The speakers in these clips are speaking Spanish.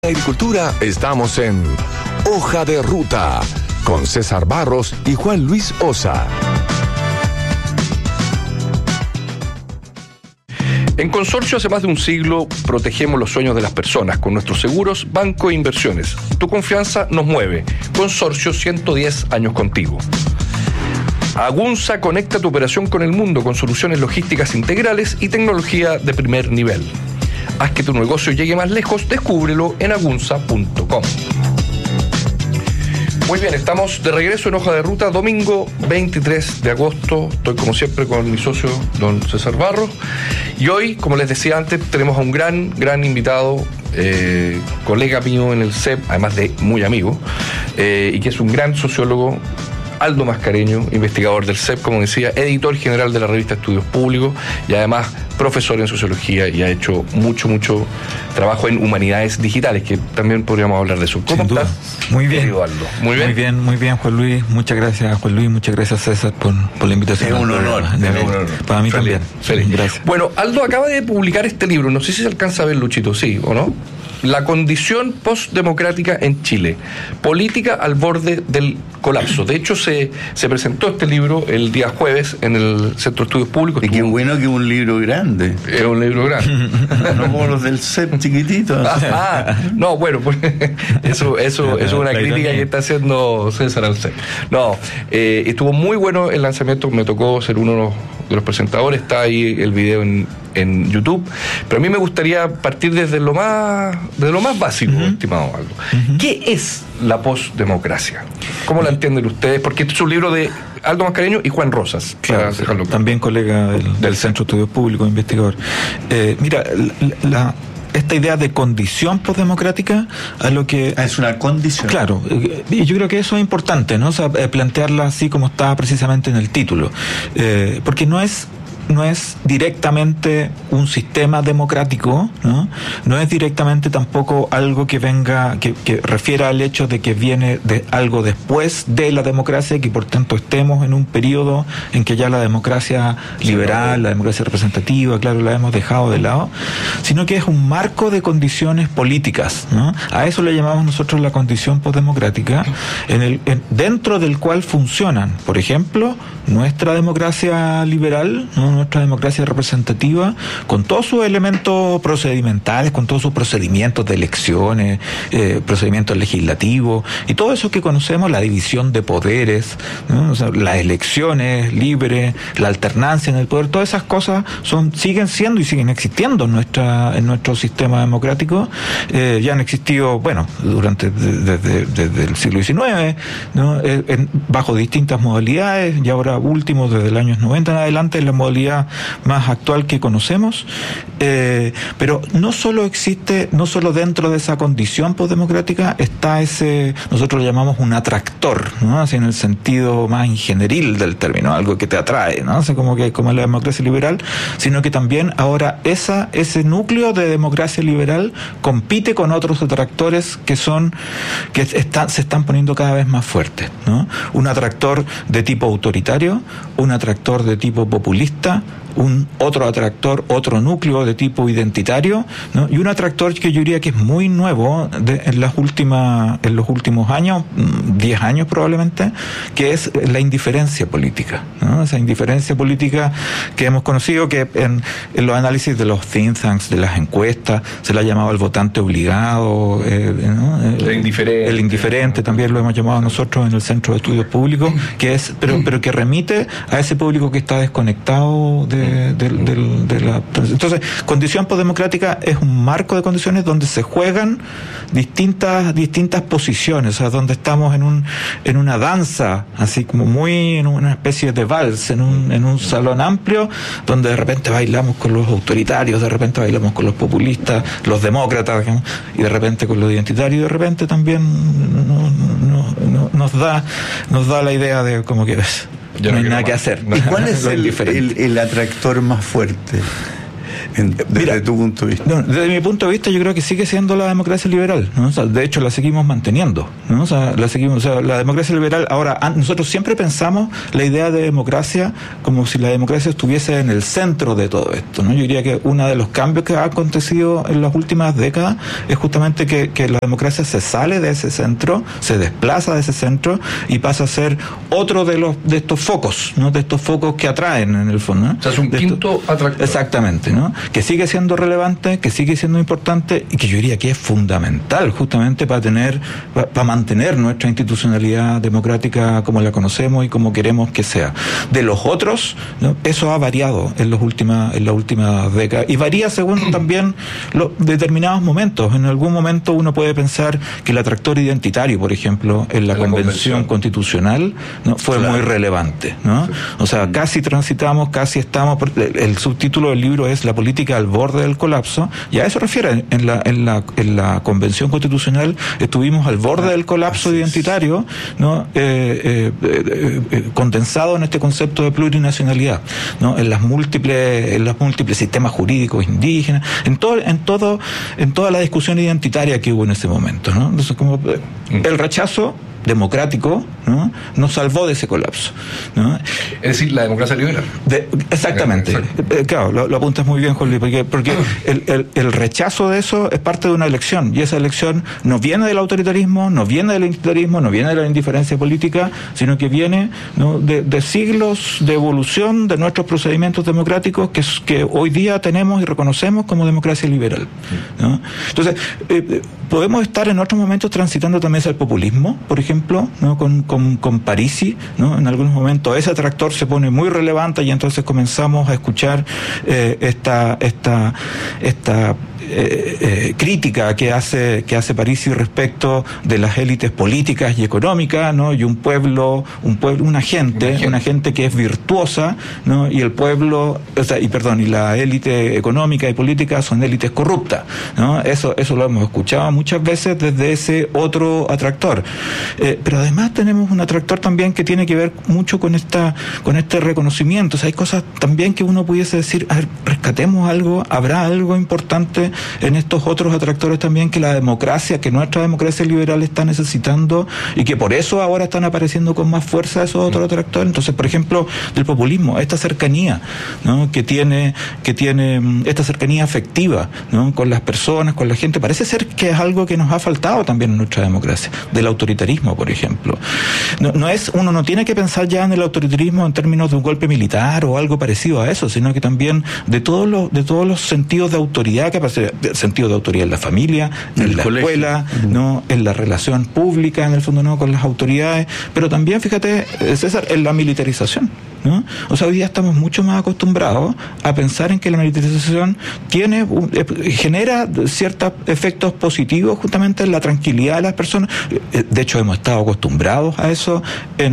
Agricultura, estamos en Hoja de Ruta con César Barros y Juan Luis Osa. En Consorcio, hace más de un siglo, protegemos los sueños de las personas con nuestros seguros, banco e inversiones. Tu confianza nos mueve. Consorcio, 110 años contigo. Agunza conecta tu operación con el mundo con soluciones logísticas integrales y tecnología de primer nivel. Haz que tu negocio llegue más lejos, descúbrelo en agunza.com. Muy bien, estamos de regreso en Hoja de Ruta, domingo 23 de agosto. Estoy como siempre con mi socio, don César Barros. Y hoy, como les decía antes, tenemos a un gran invitado, colega mío en el CEP, además de muy amigo, y que es un gran sociólogo, Aldo Mascareño, investigador del CEP, como decía, editor general de la revista Estudios Públicos y además profesor en sociología, y ha hecho mucho trabajo en humanidades digitales, que también podríamos hablar de eso. ¿Cómo estás? Muy bien, Aldo? Muy bien, Juan Luis. Muchas gracias, Juan Luis. Muchas gracias, César, por la invitación. Es un honor. Para mí también. Feliz. Gracias. Bueno, Aldo acaba de publicar este libro, no sé si se alcanza a ver, Luchito, ¿sí o no? La condición postdemocrática en Chile, política al borde del colapso. De hecho, se presentó este libro el día jueves en el Centro de Estudios Públicos. Y qué bueno que es un libro grande. Es un libro grande. No como los del CEP chiquititos. No, bueno, pues eso es una crítica que está haciendo César al CEP. No, estuvo muy bueno el lanzamiento, me tocó ser uno de los presentadores, está ahí el video en YouTube, pero a mí me gustaría partir desde lo más básico, estimado Aldo. ¿Qué es la postdemocracia? ¿Cómo la entienden ustedes? Porque este es un libro de Aldo Mascareño y Juan Rosas. Claro, también colega del Centro de Estudios Públicos, investigador. Mira, esta idea de condición postdemocrática a lo que... Es una condición. Claro, y yo creo que eso es importante, ¿no? O sea, plantearla así como está precisamente en el título. Porque no es directamente un sistema democrático, ¿no? No es directamente tampoco algo que venga, que refiera al hecho de que viene de algo después de la democracia y que por tanto estemos en un periodo en que ya la democracia liberal, la democracia representativa, claro, la hemos dejado de lado, sino que es un marco de condiciones políticas, ¿no? A eso le llamamos nosotros la condición postdemocrática, dentro del cual funcionan, por ejemplo, nuestra democracia liberal, ¿no? Nuestra democracia representativa, con todos sus elementos procedimentales, con todos sus procedimientos de elecciones, procedimientos legislativos, y todo eso que conocemos, la división de poderes, ¿no? O sea, las elecciones libres, la alternancia en el poder, todas esas cosas siguen siendo y siguen existiendo en nuestro sistema democrático. Ya han existido, bueno, desde el siglo XIX, ¿no? Bajo distintas modalidades, y ahora último, desde los años 90 en adelante, es la modalidad más actual que conocemos, pero no solo dentro de esa condición postdemocrática está nosotros lo llamamos un atractor, ¿no? Así en el sentido más ingenieril del término, algo que te atrae, ¿no? Así como la democracia liberal, sino que también ahora ese núcleo de democracia liberal compite con otros atractores que se están poniendo cada vez más fuertes, ¿no? Un atractor de tipo autoritario, un atractor de tipo populista, otro núcleo de tipo identitario, ¿no? Y un atractor que yo diría que es muy nuevo en los últimos años, 10 años probablemente, que es la indiferencia política, ¿no? Esa indiferencia política que hemos conocido, que en los análisis de los think tanks, de las encuestas, se le ha llamado el votante obligado, ¿no? El indiferente también lo hemos llamado nosotros en el Centro de Estudios Públicos, que es pero que remite a ese público que está desconectado de la... Entonces, condición postdemocrática es un marco de condiciones donde se juegan distintas posiciones, o sea, donde estamos en una danza, así como muy en una especie de vals, en un salón amplio, donde de repente bailamos con los autoritarios, de repente bailamos con los populistas, los demócratas, ¿no? Y de repente con los identitarios, y de repente también nos da la idea de como que no hay nada que hacer. ¿Y cuál es el atractor más fuerte? desde tu punto de vista. No, desde mi punto de vista, yo creo que sigue siendo la democracia liberal, ¿no? O sea, de hecho, la seguimos manteniendo, ¿no? O sea, la democracia liberal. Ahora, nosotros siempre pensamos la idea de democracia como si la democracia estuviese en el centro de todo esto, ¿no? Yo diría que uno de los cambios que ha acontecido en las últimas décadas es justamente que la democracia se sale de ese centro, se desplaza de ese centro y pasa a ser otro de estos focos, ¿no? De estos focos que atraen en el fondo, ¿no? O sea, es un quinto atractor. Exactamente, ¿no? Que sigue siendo relevante, que sigue siendo importante y que yo diría que es fundamental justamente para mantener nuestra institucionalidad democrática como la conocemos y como queremos que sea. De los otros, ¿no? Eso ha variado en las últimas décadas y varía según también determinados momentos. En algún momento uno puede pensar que el atractor identitario, por ejemplo, en la convención constitucional, ¿no? Fue muy relevante, ¿no? Sí. O sea, casi estamos, el subtítulo del libro es La política al borde del colapso, y a eso refiere. En la convención constitucional estuvimos al borde del colapso identitario, ¿no? Condensado en este concepto de plurinacionalidad, ¿no? En los múltiples sistemas jurídicos indígenas, en toda la discusión identitaria que hubo en ese momento, ¿no? Entonces, como el rechazo democrático, ¿no? Nos salvó de ese colapso, ¿no? Es decir, la democracia liberal. Exactamente. Claro, lo apuntas muy bien, Jorge, porque el rechazo de eso es parte de una elección, y esa elección no viene del autoritarismo, no viene del institucionalismo, no viene de la indiferencia política, sino que viene, ¿no? de siglos de evolución de nuestros procedimientos democráticos que hoy día tenemos y reconocemos como democracia liberal, ¿no? Entonces, podemos estar en otros momentos transitando también hacia el populismo, por ejemplo, ¿no? Con Parisi, ¿no? En algunos momentos ese atractor se pone muy relevante y entonces comenzamos a escuchar esta crítica que hace Parisi respecto de las élites políticas y económicas, ¿no? Y una gente que es virtuosa, ¿no? Y el pueblo, y la élite económica y política son élites corruptas, ¿no? Eso lo hemos escuchado muchas veces desde ese otro atractor. Pero además tenemos un atractor también que tiene que ver mucho con este reconocimiento. O sea, hay cosas también que uno pudiese decir, a ver, rescatemos algo, habrá algo importante en estos otros atractores también que nuestra democracia liberal está necesitando, y que por eso ahora están apareciendo con más fuerza esos otros atractores. Entonces, por ejemplo, del populismo, esta cercanía, ¿no? que tiene esta cercanía afectiva, ¿no? Con las personas, con la gente, parece ser que es algo que nos ha faltado también en nuestra democracia. Del autoritarismo, por ejemplo. Uno no tiene que pensar ya en el autoritarismo en términos de un golpe militar o algo parecido a eso, sino que también de todos los sentidos de autoridad que aparece, el sentido de autoridad en la familia, en la escuela, ¿no? En la relación pública, en el fondo, ¿no? Con las autoridades, pero también, fíjate, César, en la militarización, ¿no? O sea, hoy día estamos mucho más acostumbrados a pensar en que la militarización genera ciertos efectos positivos justamente en la tranquilidad de las personas. De hecho, hemos estado acostumbrados a eso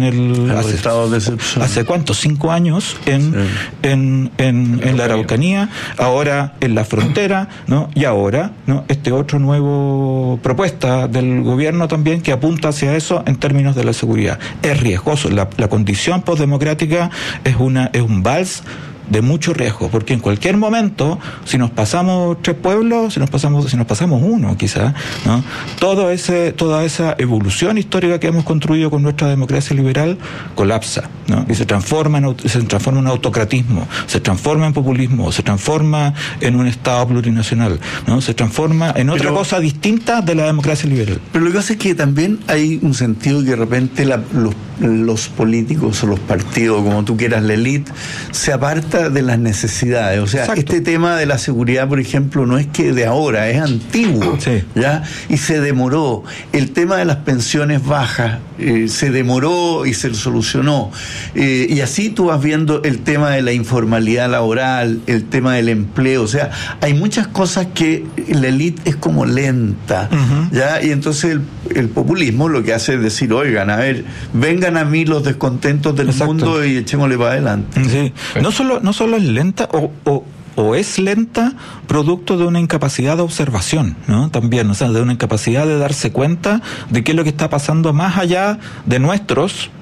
hace ¿cuánto? 5 años en la Araucanía, ahora en la frontera, ¿no? Y ahora, ¿no? Otra nueva propuesta del gobierno también que apunta hacia eso en términos de la seguridad. Es riesgoso. La condición postdemocrática es un vals de mucho riesgo, porque en cualquier momento, si nos pasamos 3 pueblos, si nos pasamos uno quizás, ¿no? Toda esa evolución histórica que hemos construido con nuestra democracia liberal colapsa, ¿no? Y se transforma en un autocratismo, se transforma en populismo, se transforma en un Estado plurinacional, ¿no? Se transforma en otra cosa distinta de la democracia liberal. Pero lo que pasa es que también hay un sentido que de repente los políticos o los partidos, como tú quieras, la élite, se aparta de las necesidades. O sea, exacto. Este tema de la seguridad, por ejemplo, no es que de ahora, es antiguo, sí. ¿Ya? Y se demoró. El tema de las pensiones bajas se demoró y se solucionó. Y así tú vas viendo el tema de la informalidad laboral, el tema del empleo. O sea, hay muchas cosas que la élite es como lenta, ¿ya? Y entonces el populismo lo que hace es decir, oigan, a ver, vengan a mí los descontentos del exacto. mundo y echémosle para adelante. Sí. No solo es lenta o es lenta producto de una incapacidad de observación, ¿no? También, o sea, de una incapacidad de darse cuenta de qué es lo que está pasando más allá de nuestros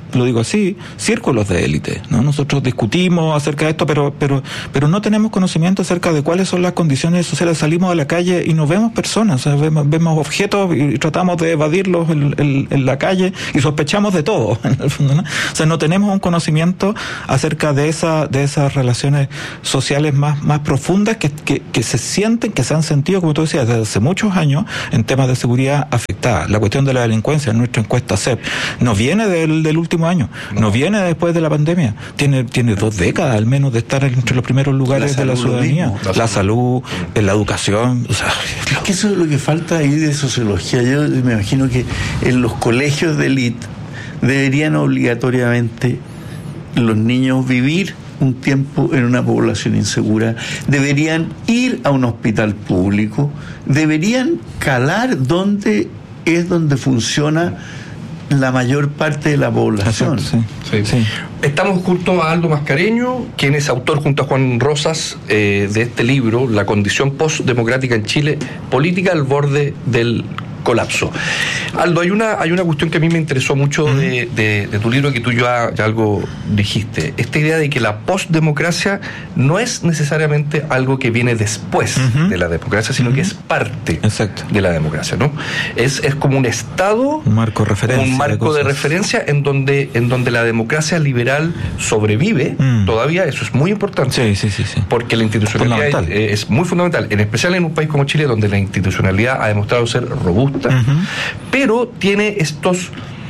lo digo así, círculos de élite, ¿no? Nosotros discutimos acerca de esto, pero no tenemos conocimiento acerca de cuáles son las condiciones sociales. Salimos a la calle y no vemos personas, o sea, vemos objetos y tratamos de evadirlos en la calle y sospechamos de todo, en el fondo, ¿no? O sea, no tenemos un conocimiento acerca de esas relaciones sociales más profundas que se sienten, que se han sentido, como tú decías, desde hace muchos años en temas de seguridad afectada. La cuestión de la delincuencia en nuestra encuesta CEP no viene del último año, no viene después de la pandemia, tiene 2 décadas al menos de estar entre los primeros lugares de la ciudadanía. La salud, la educación, o sea, es que eso es lo que falta ahí de sociología. Yo me imagino que en los colegios de élite deberían obligatoriamente los niños vivir un tiempo en una población insegura, deberían ir a un hospital público, deberían calar donde funciona la mayor parte de la población. Sí. Estamos junto a Aldo Mascareño, quien es autor junto a Juan Rosas de este libro, La condición postdemocrática en Chile, política al borde del colapso. Aldo, hay una cuestión que a mí me interesó mucho de tu libro, que tú ya algo dijiste, esta idea de que la postdemocracia no es necesariamente algo que viene después de la democracia, sino que es parte de la democracia, ¿no? Es como un estado, un marco de referencia en donde la democracia liberal sobrevive todavía. Eso es muy importante, sí. porque la institucionalidad es muy fundamental, en especial en un país como Chile, donde la institucionalidad ha demostrado ser robusta, pero tiene estos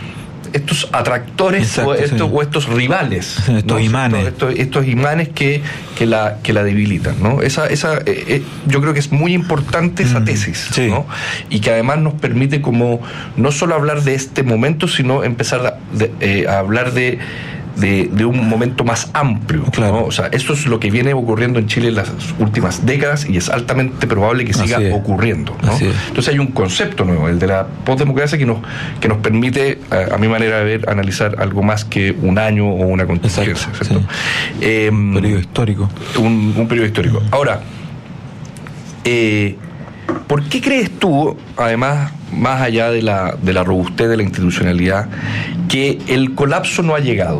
atractores o estos rivales, estos imanes, estos imanes que la debilitan, ¿no? Yo creo que es muy importante esa tesis, ¿no? Y que además nos permite como no solo hablar de este momento, sino empezar a hablar de un momento más amplio, ¿no? O sea, esto es lo que viene ocurriendo en Chile en las últimas décadas y es altamente probable que siga ocurriendo, ¿no? Entonces hay un concepto nuevo, el de la postdemocracia, que nos permite, a mi manera de ver, analizar algo más que un año o una contingencia, ¿cierto? Un periodo histórico. Un periodo histórico. Ahora, ¿por qué crees tú, además, más allá de la robustez de la institucionalidad, que el colapso no ha llegado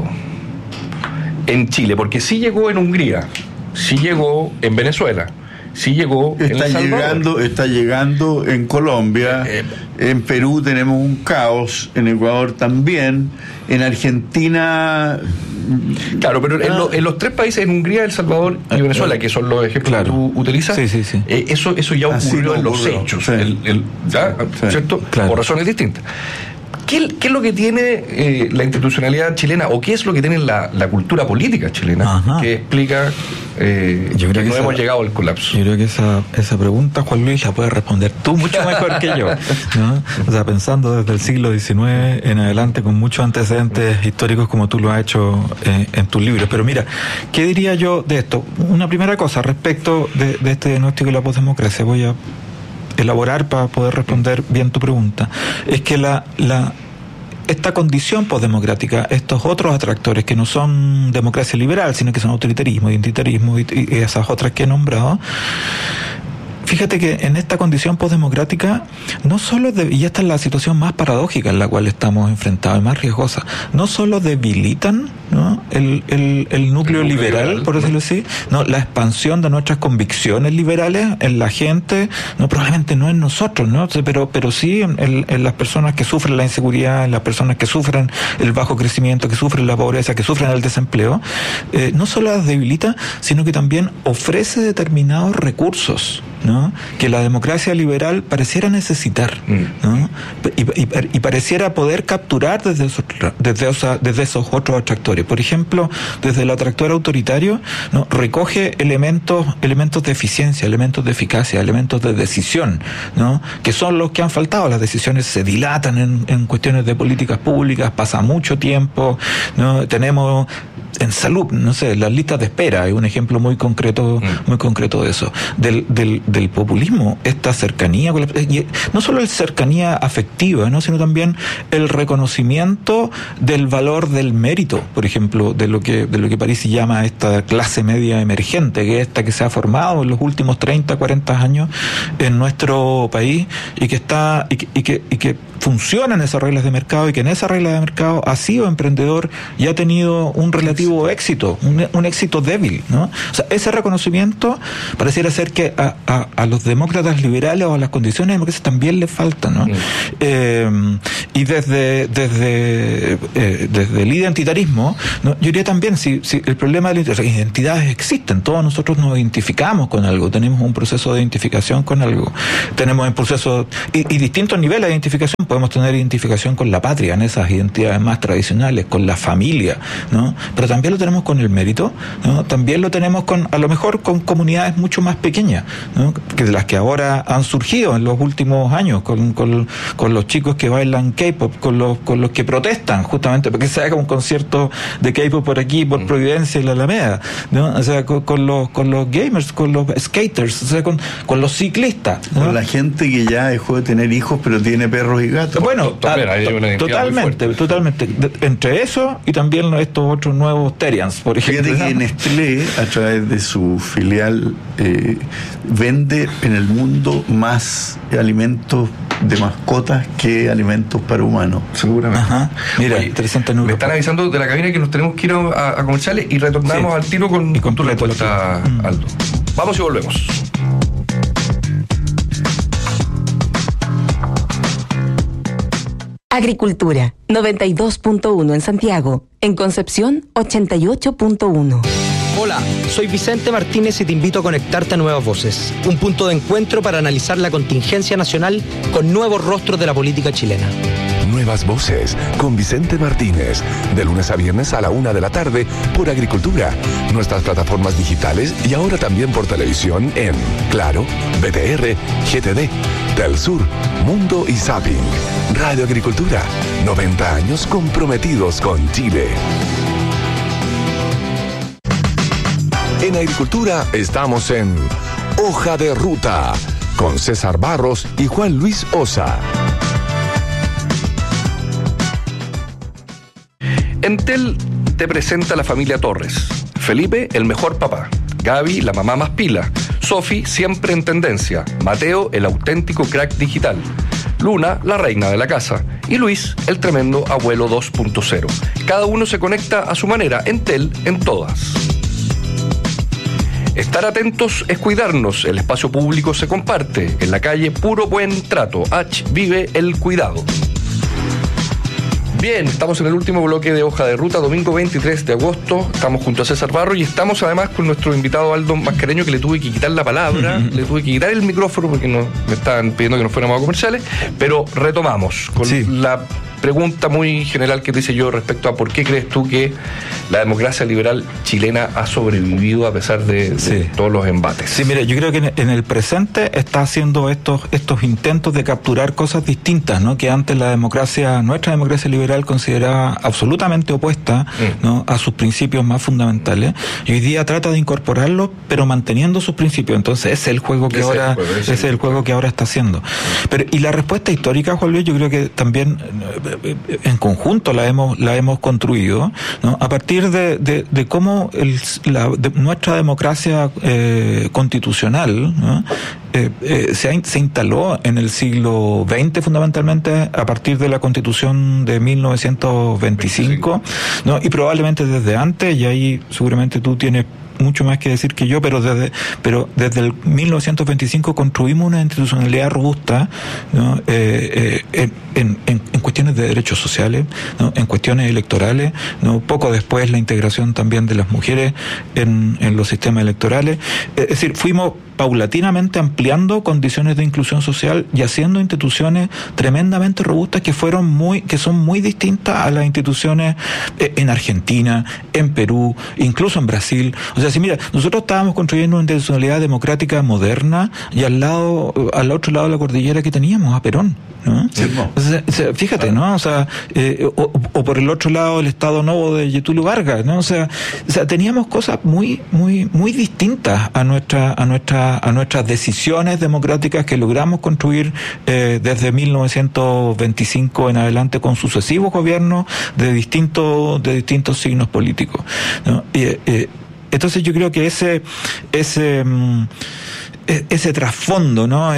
en Chile? Porque sí llegó en Hungría, sí llegó en Venezuela, sí llegó en El Salvador. Está llegando en Colombia, en Perú tenemos un caos, en Ecuador también, en Argentina... Claro, pero en los 3 países, en Hungría, El Salvador y Venezuela, que son los ejemplos que tú utilizas, eso ya ocurrió en los hechos, ¿cierto? Claro. Por razones distintas. ¿Qué es lo que tiene la institucionalidad chilena, o qué es lo que tiene la cultura política chilena que explica que no hemos llegado al colapso? Yo creo que esa pregunta, Juan Luis, la puedes responder tú mucho mejor que yo, ¿no? O sea, pensando desde el siglo XIX en adelante, con muchos antecedentes históricos como tú lo has hecho en tus libros. Pero mira, ¿qué diría yo de esto? Una primera cosa respecto de este diagnóstico de la postdemocracia, voy a elaborar para poder responder bien tu pregunta, es que esta condición postdemocrática, estos otros atractores que no son democracia liberal, sino que son autoritarismo, identitarismo y esas otras que he nombrado, fíjate que en esta condición postdemocrática, no solo, y esta es la situación más paradójica en la cual estamos enfrentados, y más riesgosa, no solo debilitan, ¿no?, el núcleo liberal, por decirlo así, no, la expansión de nuestras convicciones liberales en la gente, no, probablemente no en nosotros, ¿no?, pero sí en las personas que sufren la inseguridad, en las personas que sufren el bajo crecimiento, que sufren la pobreza, que sufren el desempleo, no solo las debilita, sino que también ofrece determinados recursos, ¿no?, que la democracia liberal pareciera necesitar, ¿no?, y pareciera poder capturar desde esos otros atractores. Por ejemplo, desde el atractor autoritario, ¿no?, recoge elementos de eficiencia, elementos de eficacia, elementos de decisión, ¿no?, que son los que han faltado. Las decisiones se dilatan en cuestiones de políticas públicas, pasa mucho tiempo, ¿no? Tenemos en salud, no sé, las listas de espera es un ejemplo muy concreto de eso, del populismo, esta cercanía, no solo la cercanía afectiva, ¿no?, sino también el reconocimiento del valor del mérito, por ejemplo, de lo que Parisi llama esta clase media emergente, que es esta que se ha formado en los últimos 30, 40 años en nuestro país y que funcionan esas reglas de mercado y que en esas reglas de mercado ha sido emprendedor y ha tenido un relativo éxito, un éxito débil, ¿no? O sea, ese reconocimiento pareciera ser que a los demócratas liberales o a las condiciones democráticas también le falta, ¿no? Y desde el identitarismo, ¿no? Yo diría también, si el problema de las identidades existen, todos nosotros nos identificamos con algo, tenemos un proceso de identificación con algo, tenemos un proceso y distintos niveles de identificación. Podemos tener identificación con la patria, en esas identidades más tradicionales, con la familia, ¿no? Pero también lo tenemos con el mérito, ¿no? También lo tenemos a lo mejor con comunidades mucho más pequeñas, ¿no? Que de las que ahora han surgido en los últimos años, con los chicos que bailan K-pop, con los que protestan justamente porque se haga un concierto de K-pop por aquí, por Providencia y la Alameda, ¿no? O sea, con los gamers, con los skaters, o sea, con los ciclistas, ¿no? Con la gente que ya dejó de tener hijos pero tiene perros y gatos. Bueno, totalmente. Entre eso y también estos otros nuevos Terians, por ejemplo. Fíjate que Nestlé, a través de su filial, vende en el mundo más alimentos de mascotas que alimentos para humanos. Seguramente. Ajá. Mira, interesante número. Me están avisando de la cabina que nos tenemos que ir a comerciales y retornamos al tiro con tu respuesta, Aldo. Vamos y volvemos. Agricultura, 92.1 en Santiago. En Concepción, 88.1. Hola, soy Vicente Martínez y te invito a conectarte a Nuevas Voces, un punto de encuentro para analizar la contingencia nacional con nuevos rostros de la política chilena. Nuevas Voces con Vicente Martínez, de lunes a viernes a la 1:00 p.m. por Agricultura, nuestras plataformas digitales y ahora también por televisión en Claro, BTR, GTD, Telsur, Mundo y Zapping. Radio Agricultura, 90 años comprometidos con Chile. En Agricultura estamos en Hoja de Ruta con César Barros y Juan Luis Osa. Entel te presenta a la familia Torres. Felipe, el mejor papá. Gaby, la mamá más pila. Sofi, siempre en tendencia. Mateo, el auténtico crack digital. Luna, la reina de la casa. Y Luis, el tremendo abuelo 2.0. Cada uno se conecta a su manera. Entel en todas. Estar atentos es cuidarnos. El espacio público se comparte. En la calle, puro buen trato. H vive el cuidado. Bien, estamos en el último bloque de Hoja de Ruta, domingo 23 de agosto. Estamos junto a César Barro y estamos además con nuestro invitado Aldo Mascareño, que le tuve que quitar la palabra, le tuve que quitar el micrófono porque me estaban pidiendo que nos fuéramos a comerciales, pero retomamos con la pregunta muy general que te hice yo respecto a por qué crees tú que la democracia liberal chilena ha sobrevivido a pesar de todos los embates. Sí, mira, yo creo que en el presente está haciendo estos intentos de capturar cosas distintas, ¿no? Que antes nuestra democracia liberal consideraba absolutamente opuesta, ¿no? A sus principios más fundamentales, y hoy día trata de incorporarlos pero manteniendo sus principios. Entonces ese es el juego que ahora está haciendo. Y la respuesta histórica, Juan Luis, yo creo que también en conjunto la hemos construido, ¿no? A partir de cómo nuestra democracia constitucional, ¿no? Se instaló en el siglo XX fundamentalmente a partir de la Constitución de 1925, ¿no? Y probablemente desde antes, y ahí seguramente tú tienes mucho más que decir que yo, pero desde el 1925 construimos una institucionalidad robusta, ¿no? En cuestiones de derechos sociales, ¿no? En cuestiones electorales, ¿no? Poco después la integración también de las mujeres en los sistemas electorales. Es decir, fuimos paulatinamente ampliando condiciones de inclusión social y haciendo instituciones tremendamente robustas que son muy distintas a las instituciones en Argentina, en Perú, incluso en Brasil. O sea, si mira, nosotros estábamos construyendo una institucionalidad democrática moderna y al otro lado de la cordillera que teníamos a Perón, ¿no? Sí, no. O sea, fíjate, ¿no? O sea, o por el otro lado el Estado Novo de Getúlio Vargas, ¿no? O sea, teníamos cosas muy distintas a nuestras decisiones democráticas que logramos construir desde 1925 en adelante con sucesivos gobiernos de distintos signos políticos, ¿no? Entonces yo creo que ese trasfondo, ¿no?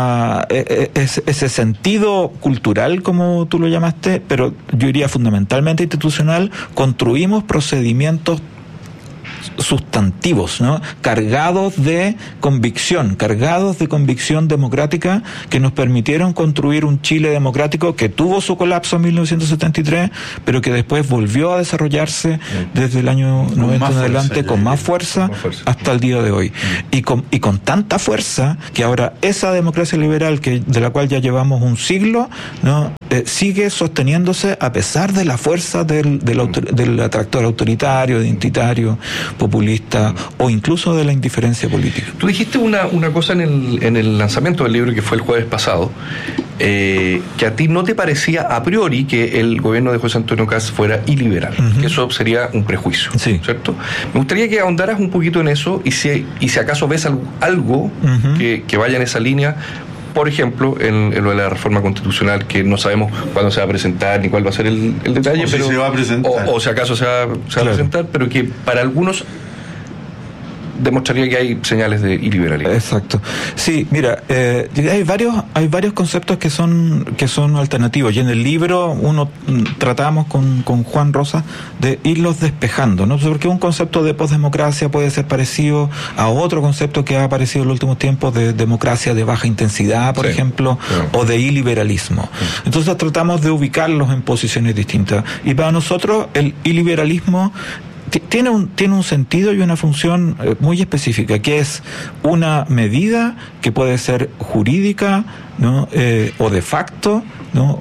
Ese sentido cultural, como tú lo llamaste, pero yo diría fundamentalmente institucional, construimos procedimientos sustantivos, ¿no? Cargados de convicción democrática, que nos permitieron construir un Chile democrático que tuvo su colapso en 1973, pero que después volvió a desarrollarse desde el año 90 en adelante con más fuerza hasta el día de hoy. Y con tanta fuerza que ahora esa democracia liberal de la cual ya llevamos un siglo, ¿no? Sigue sosteniéndose a pesar de la fuerza del atractor autoritario, identitario, populista o incluso de la indiferencia política. Tú dijiste una cosa en el lanzamiento del libro, que fue el jueves pasado, que a ti no te parecía a priori que el gobierno de José Antonio Kast fuera iliberal, que eso sería un prejuicio, ¿cierto? Me gustaría que ahondaras un poquito en eso y si acaso ves algo que vaya en esa línea. Por ejemplo, en lo de la reforma constitucional, que no sabemos cuándo se va a presentar ni cuál va a ser el detalle, pero si se va a presentar. O si acaso se va a presentar, pero que para algunos demostraría que hay señales de iliberalismo. Exacto. Sí, mira, hay varios conceptos que son alternativos, y en el libro tratamos con Juan Rosa de irlos despejando, ¿no? Porque un concepto de posdemocracia puede ser parecido a otro concepto que ha aparecido en los últimos tiempos de democracia de baja intensidad, por ejemplo, o de iliberalismo. Entonces tratamos de ubicarlos en posiciones distintas. Y para nosotros el iliberalismo tiene un sentido y una función muy específica, que es una medida que puede ser jurídica, ¿no? O de facto, ¿no?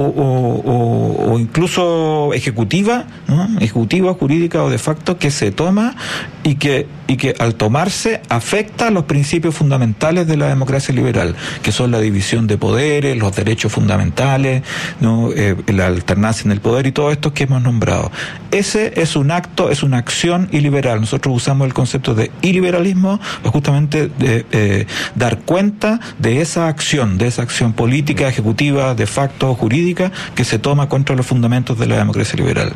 O incluso ejecutiva, ¿no? Ejecutiva, jurídica o de facto, que se toma y que al tomarse afecta a los principios fundamentales de la democracia liberal, que son la división de poderes, los derechos fundamentales, ¿no? La alternancia en el poder y todo esto que hemos nombrado. Ese es un acto, es una acción iliberal. Nosotros usamos el concepto de iliberalismo para justamente dar cuenta de esa acción política, ejecutiva, de facto, jurídica, que se toma contra los fundamentos de la democracia liberal.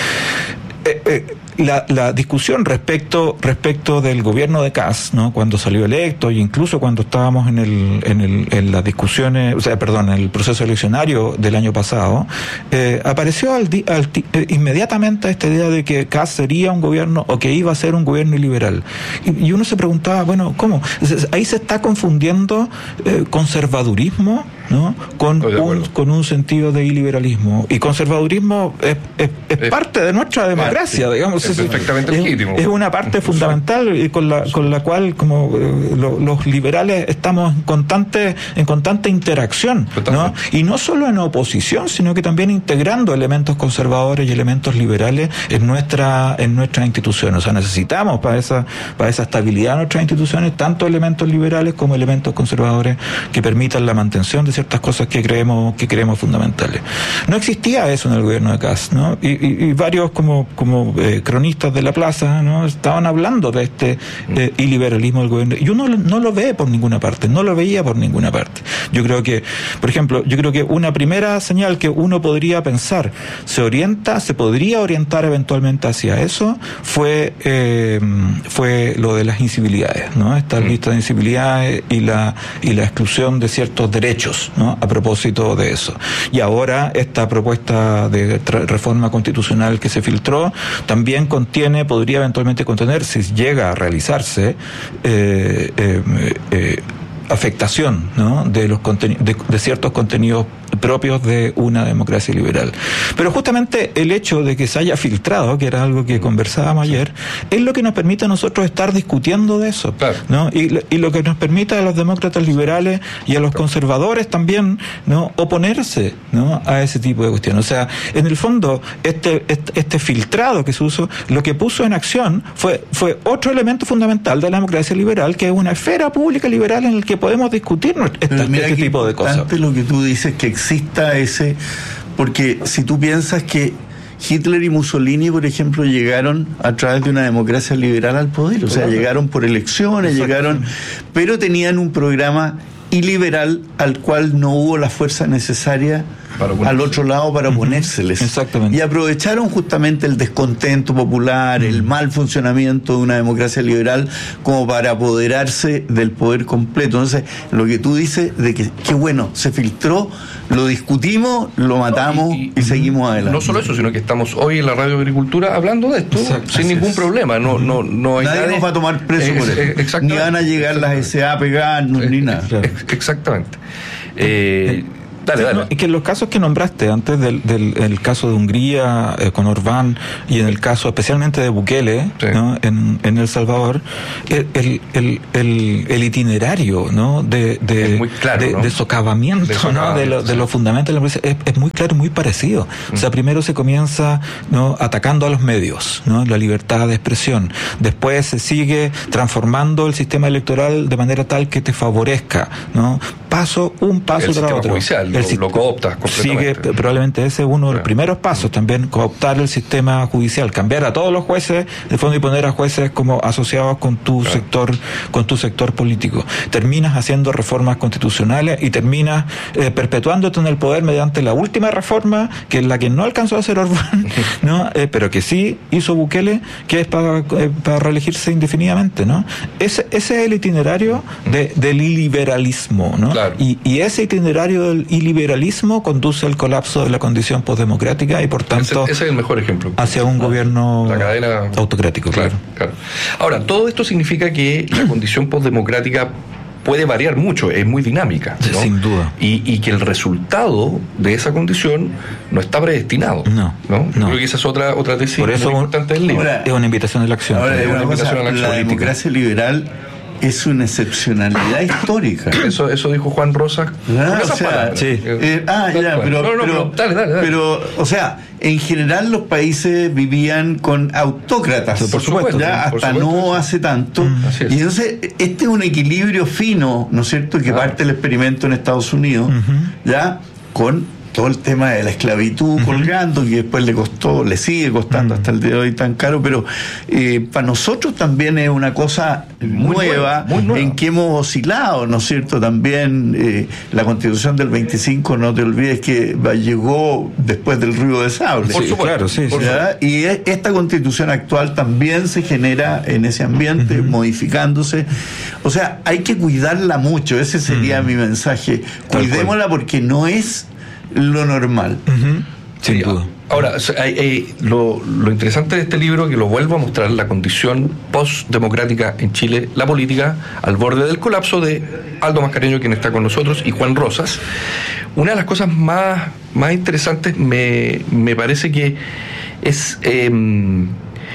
La discusión respecto del gobierno de Kast, ¿no? Cuando salió electo, e incluso cuando estábamos en las discusiones, en el proceso eleccionario del año pasado, apareció inmediatamente esta idea de que Kast sería un gobierno, o que iba a ser un gobierno iliberal. Y uno se preguntaba, bueno, ¿cómo? Ahí se está confundiendo conservadurismo, ¿no? con un sentido de iliberalismo. Y conservadurismo es parte de nuestra democracia, digamos. Es perfectamente legítimo. Es una parte fundamental y con la cual, como los liberales, estamos en constante interacción, ¿no? Y no solo en oposición, sino que también integrando elementos conservadores y elementos liberales en nuestras instituciones. O sea, necesitamos para esa estabilidad de nuestras instituciones tanto elementos liberales como elementos conservadores que permitan la mantención de ciertas cosas que creemos fundamentales. No existía eso en el gobierno de Kast, ¿no? Y varios como cronistas de la plaza, ¿no? Estaban hablando de este iliberalismo del gobierno, y uno no lo ve por ninguna parte, no lo veía por ninguna parte. Yo creo que, por ejemplo, una primera señal que uno podría pensar se podría orientar eventualmente hacia eso, fue lo de las incivilidades, ¿no? Esta lista de incivilidades y la exclusión de ciertos derechos, ¿no? A propósito de eso. Y ahora esta propuesta de reforma constitucional que se filtró también podría eventualmente contener, si llega a realizarse, afectación, ¿no? de ciertos contenidos propios de una democracia liberal. Pero justamente el hecho de que se haya filtrado, que era algo que conversábamos ayer, es lo que nos permite a nosotros estar discutiendo de eso, claro, ¿no? Y lo que nos permite a los demócratas liberales y a los conservadores también, ¿no? Oponerse, ¿no? A ese tipo de cuestiones. O sea, en el fondo, este filtrado que se usó, lo que puso en acción fue otro elemento fundamental de la democracia liberal, que es una esfera pública liberal en la que podemos discutir este tipo de cosas. Lo que tú dices, que exista ese, porque si tú piensas que Hitler y Mussolini, por ejemplo, llegaron a través de una democracia liberal al poder, o sea, llegaron por elecciones, pero tenían un programa y liberal al cual no hubo la fuerza necesaria al otro lado para oponérseles. Exactamente. Y aprovecharon justamente el descontento popular, el mal funcionamiento de una democracia liberal como para apoderarse del poder completo. Entonces, lo que tú dices de que qué bueno, se filtró, lo discutimos, lo matamos y seguimos adelante. No solo eso, sino que estamos hoy en la Radio Agricultura hablando de esto sin ningún problema. No hay nadie nos va a tomar preso por eso. Ni van a llegar las SA a pegarnos ni nada. Exactamente. Dale. Y que en los casos que nombraste antes del caso de Hungría con Orbán y en el caso especialmente de Bukele, ¿no? en El Salvador, el itinerario, ¿no? de muy claro, ¿no? de socavamiento, ¿no? de los fundamentos de la democracia es muy claro y muy parecido. O sea, primero se comienza, ¿no? atacando a los medios, ¿no? la libertad de expresión. Después se sigue transformando el sistema electoral de manera tal que te favorezca, ¿no? Un paso tras otro. Judicial, lo cooptas completamente. Sigue, probablemente ese es uno de los primeros pasos, también cooptar el sistema judicial, cambiar a todos los jueces de fondo y poner a jueces como asociados con tu sector político. Terminas haciendo reformas constitucionales y terminas perpetuándote en el poder mediante la última reforma, que es la que no alcanzó a hacer Orbán, ¿no? Pero que sí hizo Bukele, que es para reelegirse indefinidamente, ¿no? Ese es el itinerario del iliberalismo, ¿no? Claro. Y ese itinerario del iliberalismo conduce al colapso de la condición postdemocrática y por tanto ese es el mejor ejemplo hacia un gobierno autocrático. Claro. Ahora, todo esto significa que la condición postdemocrática puede variar mucho, es muy dinámica, ¿no? Sin duda. Y que el resultado de esa condición no está predestinado. No. Creo que esa es otra tesis por eso muy importante del libro. Es una invitación a la acción. Ahora, la democracia liberal es una excepcionalidad histórica. Eso dijo Juan Rosas. Pero, o sea, en general los países vivían con autócratas. Por supuesto. Hasta no hace tanto. Y entonces, este es un equilibrio fino, ¿no es cierto?, que parte del experimento en Estados Unidos, ya, con todo el tema de la esclavitud colgando, que después le sigue costando hasta el día de hoy tan caro, pero para nosotros también es una cosa nueva, en que hemos oscilado, ¿no es cierto? También la Constitución del 25, no te olvides que llegó después del ruido de sable. Por supuesto, claro, sí. Y esta Constitución actual también se genera en ese ambiente, modificándose. O sea, hay que cuidarla mucho, ese sería mi mensaje. Cuidémosla porque no es lo normal. Sin duda. Ahora, lo interesante de este libro, que lo vuelvo a mostrar, la condición postdemocrática en Chile, la política al borde del colapso, de Aldo Mascareño, quien está con nosotros, y Juan Rosas. Una de las cosas más interesantes me parece que es que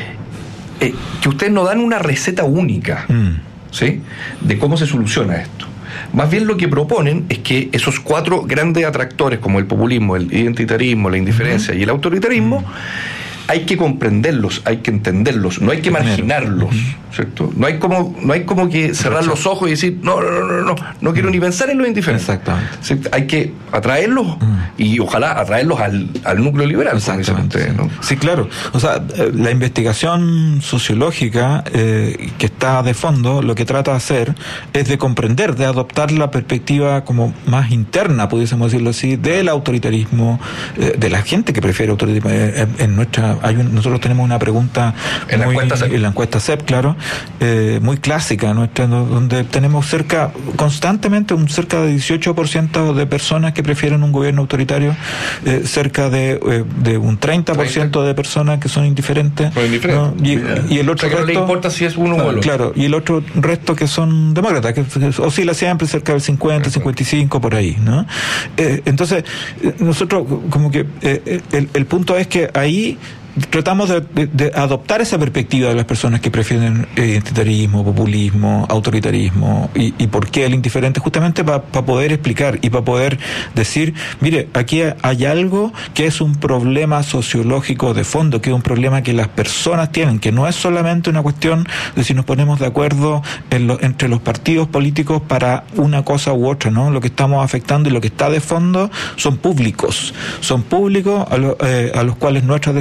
ustedes no dan una receta única, ¿sí?, de cómo se soluciona esto. Más bien lo que proponen es que esos 4 grandes atractores, como el populismo, el identitarismo, la indiferencia y el autoritarismo, hay que comprenderlos, hay que entenderlos, no hay que marginarlos, ¿cierto? No hay como que cerrar los ojos y decir, no quiero ni pensar en los indiferentes. Exactamente. ¿Cierto? Hay que atraerlos y ojalá atraerlos al núcleo liberal, como dicen ustedes, ¿no? Sí, claro. O sea, la investigación sociológica que está de fondo, lo que trata de hacer es de comprender, de adoptar la perspectiva como más interna, pudiésemos decirlo así, del autoritarismo, de la gente que prefiere autoritarismo. En nuestra nosotros tenemos una pregunta en la encuesta CEP, claro, muy clásica nuestra, donde tenemos constantemente cerca de 18% de personas que prefieren un gobierno autoritario, cerca de un 30% de personas que son indiferentes, ¿no? Y el otro resto, no le importa si es uno o el otro. Claro, y el otro resto que son demócratas, que oscila siempre cerca del 50, 55 por ahí, ¿no? Entonces nosotros como que el punto es que ahí tratamos de adoptar esa perspectiva de las personas que prefieren identitarismo, populismo, autoritarismo y por qué el indiferente, justamente para poder explicar y para poder decir, mire, aquí hay algo que es un problema sociológico de fondo, que es un problema que las personas tienen, que no es solamente una cuestión de si nos ponemos de acuerdo entre los partidos políticos para una cosa u otra, ¿no? Lo que estamos afectando y lo que está de fondo son públicos a los cuales nuestras decisiones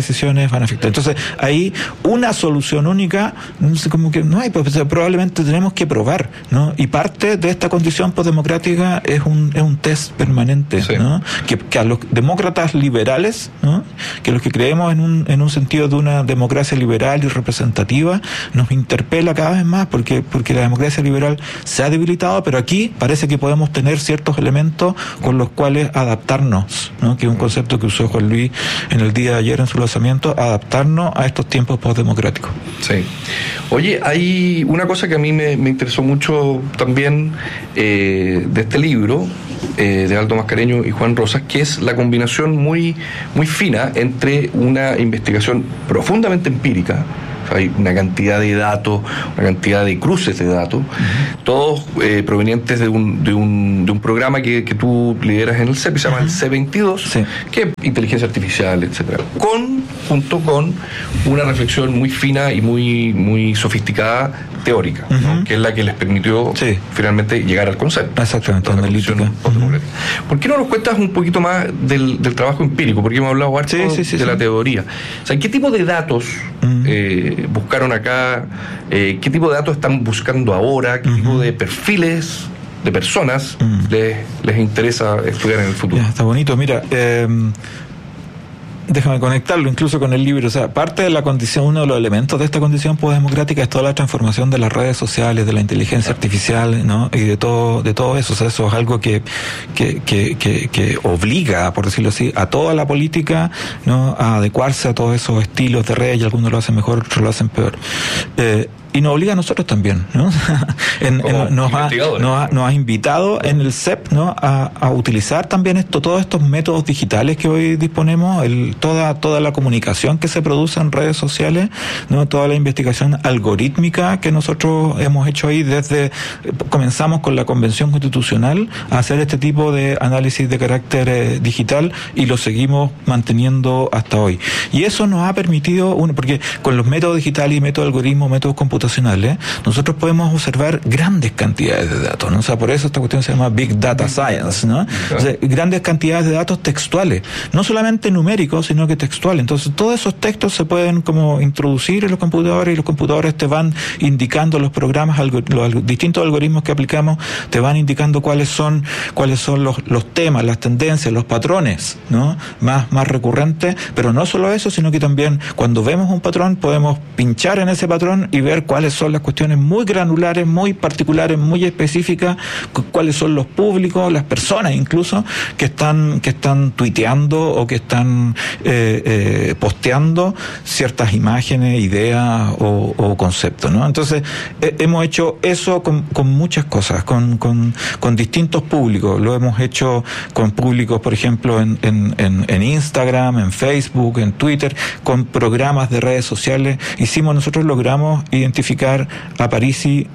condiciones van a afectar. Entonces, ahí una solución única, no sé, como que no hay, pues probablemente tenemos que probar, ¿no? Y parte de esta condición postdemocrática es un test permanente, sí, ¿no? Que a los demócratas liberales, ¿no? Que los que creemos en un sentido de una democracia liberal y representativa, nos interpela cada vez más porque la democracia liberal se ha debilitado, pero aquí parece que podemos tener ciertos elementos con los cuales adaptarnos, ¿no? Que es un concepto que usó Juan Luis en el día de ayer en su lanzamiento, adaptarnos a estos tiempos postdemocráticos. Sí. Oye, hay una cosa que a mí me interesó mucho también de este libro de Aldo Mascareño y Juan Rosas, que es la combinación muy fina entre una investigación profundamente empírica. Hay una cantidad de datos, una cantidad de cruces de datos, todos provenientes de un programa que tú lideras en el CEP, y se llama el C22, sí, que es inteligencia artificial, etcétera, junto con una reflexión muy fina y muy sofisticada teórica, ¿no? Que es la que les permitió, sí, finalmente llegar al concepto. Exactamente, analítica. ¿Por qué no nos cuentas un poquito más del trabajo empírico? Porque hemos hablado harto de la teoría. O sea, ¿qué tipo de datos buscaron acá? ¿Qué tipo de datos están buscando ahora? ¿Qué tipo de perfiles de personas les interesa estudiar en el futuro? Ya, está bonito. Mira, déjame conectarlo incluso con el libro. O sea, parte de la condición, uno de los elementos de esta condición postdemocrática es toda la transformación de las redes sociales, de la inteligencia artificial, ¿no? Y de todo eso. O sea, eso es algo que obliga, por decirlo así, a toda la política, ¿no? A adecuarse a todos esos estilos de redes, y algunos lo hacen mejor, otros lo hacen peor. Y nos obliga a nosotros también, ¿no? Nos ha invitado en el CEP, ¿no? A utilizar también todos estos métodos digitales que hoy disponemos, toda la comunicación que se produce en redes sociales, ¿no? Toda la investigación algorítmica que nosotros hemos hecho ahí comenzamos con la Convención Constitucional a hacer este tipo de análisis de carácter digital, y lo seguimos manteniendo hasta hoy. Y eso nos ha permitido, porque con los métodos digitales y métodos de algoritmo, métodos computacionales, nosotros podemos observar grandes cantidades de datos, ¿no? O sea, por eso esta cuestión se llama Big Data Science, ¿no? O sea, grandes cantidades de datos textuales, no solamente numéricos, sino que textuales. Entonces, todos esos textos se pueden como introducir en los computadores, y los computadores te van indicando los programas, los distintos algoritmos que aplicamos, te van indicando cuáles son los temas, las tendencias, los patrones, ¿no? Más recurrentes, pero no solo eso, sino que también cuando vemos un patrón podemos pinchar en ese patrón y ver cuáles son las cuestiones muy granulares, muy particulares, muy específicas, cuáles son los públicos, las personas incluso, que están tuiteando o que están posteando ciertas imágenes, ideas o conceptos, ¿no? Entonces, hemos hecho eso con muchas cosas, con distintos públicos. Lo hemos hecho con públicos, por ejemplo, en Instagram, en Facebook, en Twitter, con programas de redes sociales. Nosotros logramos identificar a Parisi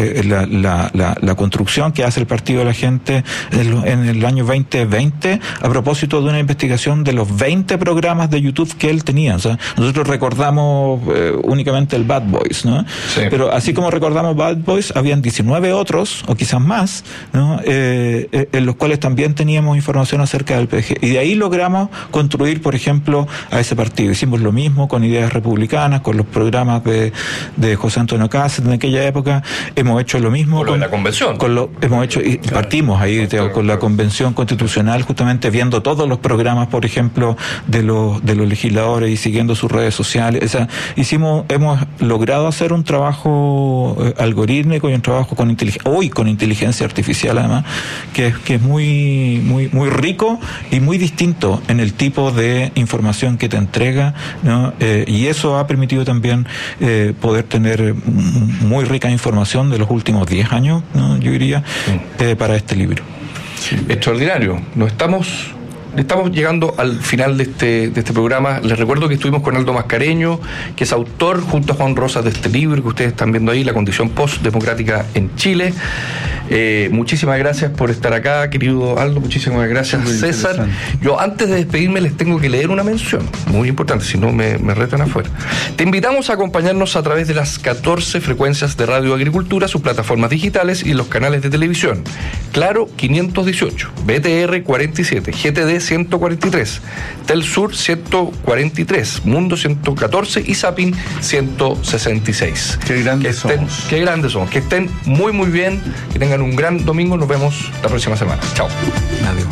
la construcción que hace el Partido de la Gente en el año 2020 a propósito de una investigación de los 20 programas de YouTube que él tenía. O sea, nosotros recordamos únicamente el Bad Boys, ¿no? Sí. Pero así como recordamos Bad Boys, habían 19 otros, o quizás más, ¿no? En los cuales también teníamos información acerca del PG. Y de ahí logramos construir, por ejemplo, a ese partido. Hicimos lo mismo con Ideas Republicanas, con los programas de José Antonio Cáceres en aquella época. Hemos hecho lo mismo con la convención. Hemos hecho, y partimos ahí con la Convención Constitucional, justamente viendo todos los programas, por ejemplo, de los legisladores y siguiendo sus redes sociales. O sea, hemos logrado hacer un trabajo algorítmico y un trabajo con inteligencia artificial, además, que es muy rico y muy distinto en el tipo de información que te entrega, ¿no? Y eso ha permitido también poder tener muy rica información de los últimos 10 años, ¿no? Yo diría, para este libro. Extraordinario. Estamos llegando al final de este programa. Les recuerdo que estuvimos con Aldo Mascareño, que es autor, junto a Juan Rosas, de este libro que ustedes están viendo ahí, La condición postdemocrática en Chile. Muchísimas gracias por estar acá, querido Aldo. Muchísimas gracias, César. Yo antes de despedirme les tengo que leer una mención muy importante, si no me retan afuera. Te invitamos a acompañarnos a través de las 14 frecuencias de Radio Agricultura, sus plataformas digitales y los canales de televisión. Claro 518, BTR 47, GTD 143, Telsur 143, Mundo 114 y Zapping 166. Qué grandes somos. Qué grandes somos. Que estén muy muy bien, que tengan un gran domingo. Nos vemos la próxima semana. Chao. Adiós.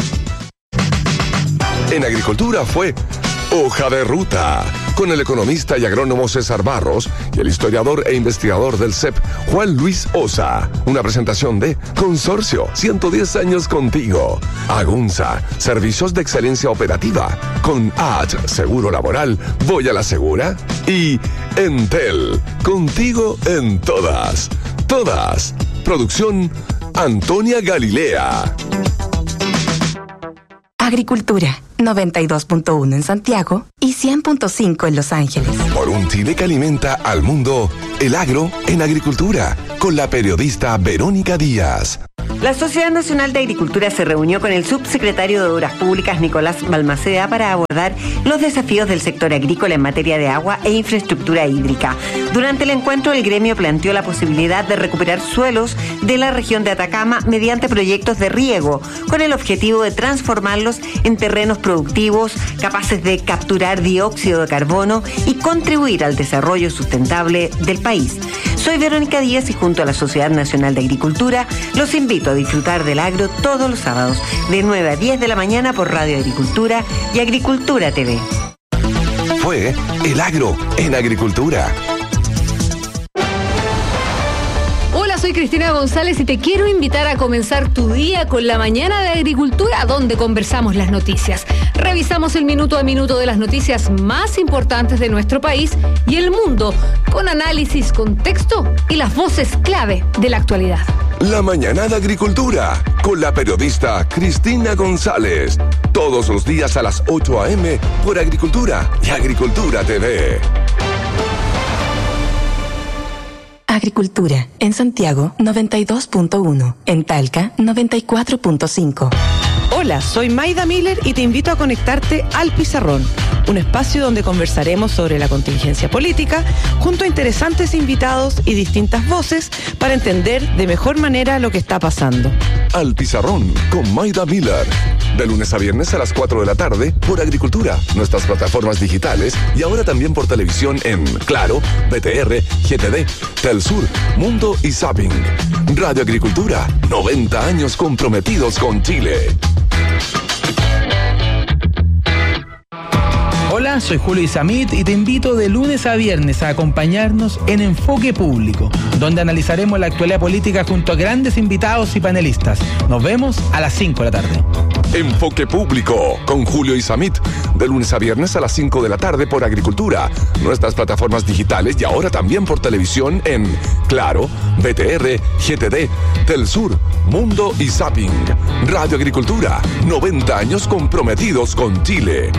En Agricultura fue Hoja de Ruta, con el economista y agrónomo César Barros y el historiador e investigador del CEP, Juan Luis Osa. Una presentación de Consorcio, 110 años contigo. Agunza, servicios de excelencia operativa. Con AT, seguro laboral, voy a la segura. Y Entel, contigo en todas. Todas. Producción Antonia Galilea. Agricultura, 92.1 en Santiago y 100.5 en Los Ángeles. Por un Chile que alimenta al mundo, el agro en agricultura, con la periodista Verónica Díaz. La Sociedad Nacional de Agricultura se reunió con el subsecretario de Obras Públicas, Nicolás Balmaceda, para abordar los desafíos del sector agrícola en materia de agua e infraestructura hídrica. Durante el encuentro, el gremio planteó la posibilidad de recuperar suelos de la región de Atacama mediante proyectos de riego, con el objetivo de transformarlos en terrenos productivos, capaces de capturar dióxido de carbono y contribuir al desarrollo sustentable del país. Soy Verónica Díaz y junto a la Sociedad Nacional de Agricultura los invito a disfrutar del agro todos los sábados de 9 a 10 de la mañana por Radio Agricultura y Agricultura TV. Fue el agro en agricultura. Hola, soy Cristina González y te quiero invitar a comenzar tu día con la mañana de Agricultura, donde conversamos las noticias. Revisamos el minuto a minuto de las noticias más importantes de nuestro país y el mundo, con análisis, contexto y las voces clave de la actualidad. La mañana de Agricultura, con la periodista Cristina González. Todos los días a las 8 a.m. por Agricultura y Agricultura TV. Agricultura, en Santiago 92.1, en Talca 94.5. Hola, soy Maida Miller y te invito a conectarte al Pizarrón, un espacio donde conversaremos sobre la contingencia política junto a interesantes invitados y distintas voces para entender de mejor manera lo que está pasando. Al Pizarrón con Maida Miller, de lunes a viernes a las 4 de la tarde por Agricultura, nuestras plataformas digitales y ahora también por televisión en Claro, BTR, GTD, Telsur, Mundo y Zapping. Radio Agricultura, 90 años comprometidos con Chile. Hola, soy Julio Isamit y te invito de lunes a viernes a acompañarnos en Enfoque Público, donde analizaremos la actualidad política junto a grandes invitados y panelistas. Nos vemos a las 5 de la tarde. Enfoque Público con Julio Isamit, de lunes a viernes a las 5 de la tarde por Agricultura, nuestras plataformas digitales y ahora también por televisión en Claro, BTR, GTD, Telsur, Mundo y Zapping. Radio Agricultura, 90 años comprometidos con Chile.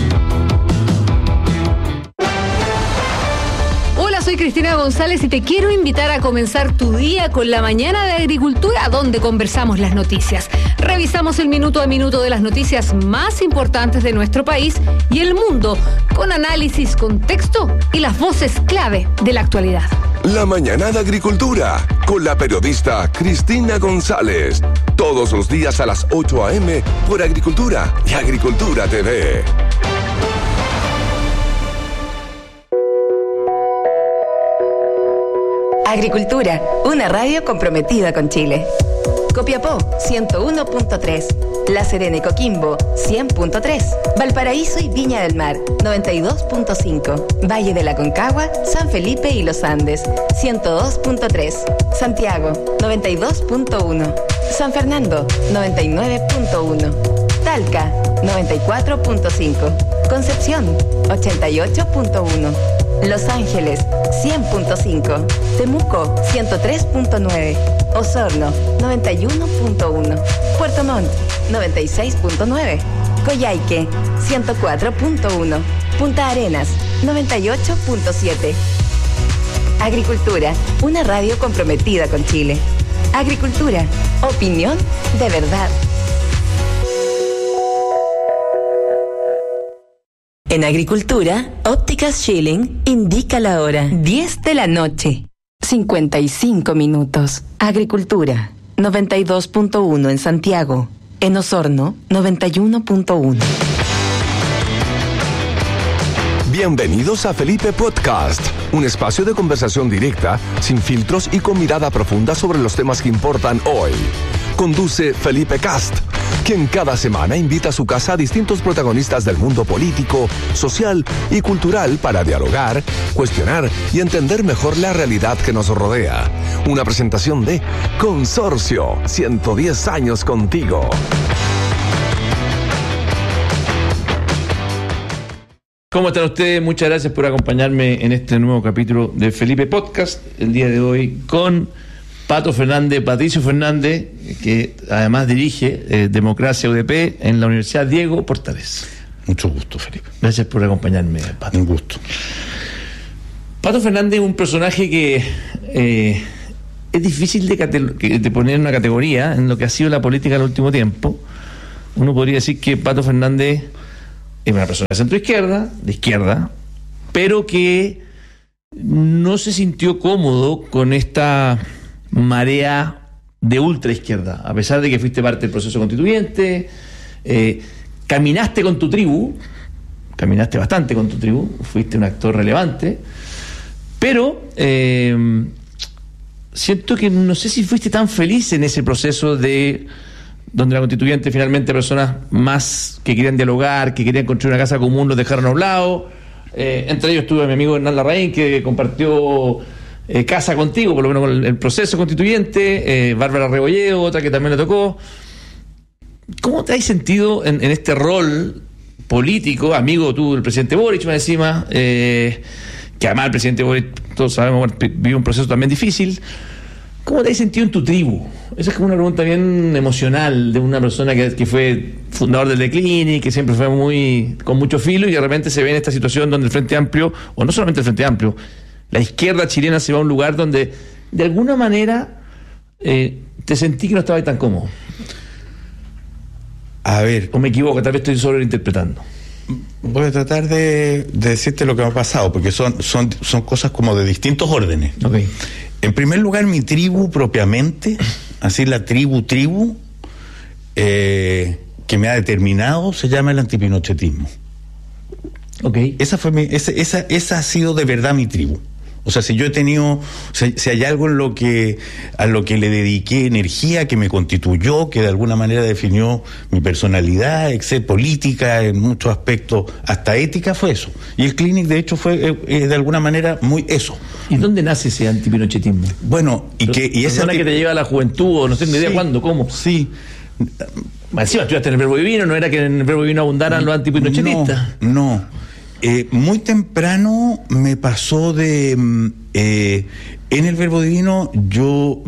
Soy Cristina González y te quiero invitar a comenzar tu día con la mañana de Agricultura, donde conversamos las noticias. Revisamos el minuto a minuto de las noticias más importantes de nuestro país y el mundo, con análisis, contexto y las voces clave de la actualidad. La mañana de Agricultura, con la periodista Cristina González. Todos los días a las 8 a.m. por Agricultura y Agricultura TV. Agricultura, una radio comprometida con Chile. Copiapó, 101.3. La Serena y Coquimbo, 100.3. Valparaíso y Viña del Mar, 92.5. Valle de la Concagua, San Felipe y Los Andes, 102.3. Santiago, 92.1. San Fernando, 99.1. Talca, 94.5. Concepción, 88.1. Los Ángeles, 100.5. Temuco, 103.9. Osorno, 91.1. Puerto Montt, 96.9. Coyhaique, 104.1. Punta Arenas, 98.7. Agricultura, una radio comprometida con Chile. Agricultura, opinión de verdad. En Agricultura, Ópticas Schilling indica la hora 10 de la noche, 55 minutos. Agricultura, 92.1 en Santiago. En Osorno, 91.1. Bienvenidos a Felipe Podcast, un espacio de conversación directa, sin filtros y con mirada profunda sobre los temas que importan hoy. Conduce Felipe Cast, quien cada semana invita a su casa a distintos protagonistas del mundo político, social y cultural para dialogar, cuestionar y entender mejor la realidad que nos rodea. Una presentación de Consorcio, 110 años contigo. ¿Cómo están ustedes? Muchas gracias por acompañarme en este nuevo capítulo de Felipe Podcast. El día de hoy con Patricio Fernández, que además dirige Democracia UDP en la Universidad Diego Portales. Mucho gusto, Felipe. Gracias por acompañarme, Pato. Un gusto. Pato Fernández es un personaje que es difícil de poner en una categoría en lo que ha sido la política en el último tiempo. Uno podría decir que Pato Fernández es una persona de centro-izquierda, de izquierda, pero que no se sintió cómodo con esta marea de ultraizquierda, a pesar de que fuiste parte del proceso constituyente, caminaste con tu tribu, caminaste bastante con tu tribu, fuiste un actor relevante, pero siento que no sé si fuiste tan feliz en ese proceso de donde la constituyente finalmente personas más que querían dialogar, que querían construir una casa común, los dejaron a un lado. Entre ellos estuvo mi amigo Hernán Larraín, que compartió casa contigo, por lo menos con el proceso constituyente, Bárbara Rebolledo, otra que también le tocó. ¿Cómo te has sentido en este rol político, amigo tú del presidente Boric, más encima, que además el presidente Boric, todos sabemos, vive un proceso también difícil? ¿Cómo te has sentido en tu tribu? Esa es como una pregunta bien emocional de una persona que fue fundador del Declini, que siempre fue con mucho filo, y de repente se ve en esta situación donde el Frente Amplio, o no solamente el Frente Amplio, la izquierda chilena se va a un lugar donde de alguna manera te sentí que no estabas tan cómodo. A ver. ¿O me equivoco? Tal vez estoy sobreinterpretando. Voy a tratar de decirte lo que me ha pasado, porque son cosas como de distintos órdenes. Okay. En primer lugar, mi tribu propiamente, así la tribu, que me ha determinado, se llama el antipinochetismo. Okay. Esa ha sido de verdad mi tribu. O sea, si yo he tenido, si hay algo a lo que le dediqué energía, que me constituyó, que de alguna manera definió mi personalidad, política, en muchos aspectos, hasta ética, fue eso. Y el Clinic, de hecho, fue de alguna manera muy eso. ¿Y dónde nace ese antipinochetismo? Bueno, y esa que te lleva a la juventud, o no tengo idea cuándo, cómo. Sí. Encima estudiaste en el Verbo Divino, ¿no era que en el Verbo Divino abundaran los antipinochetistas? No. Muy temprano me pasó en el Verbo Divino yo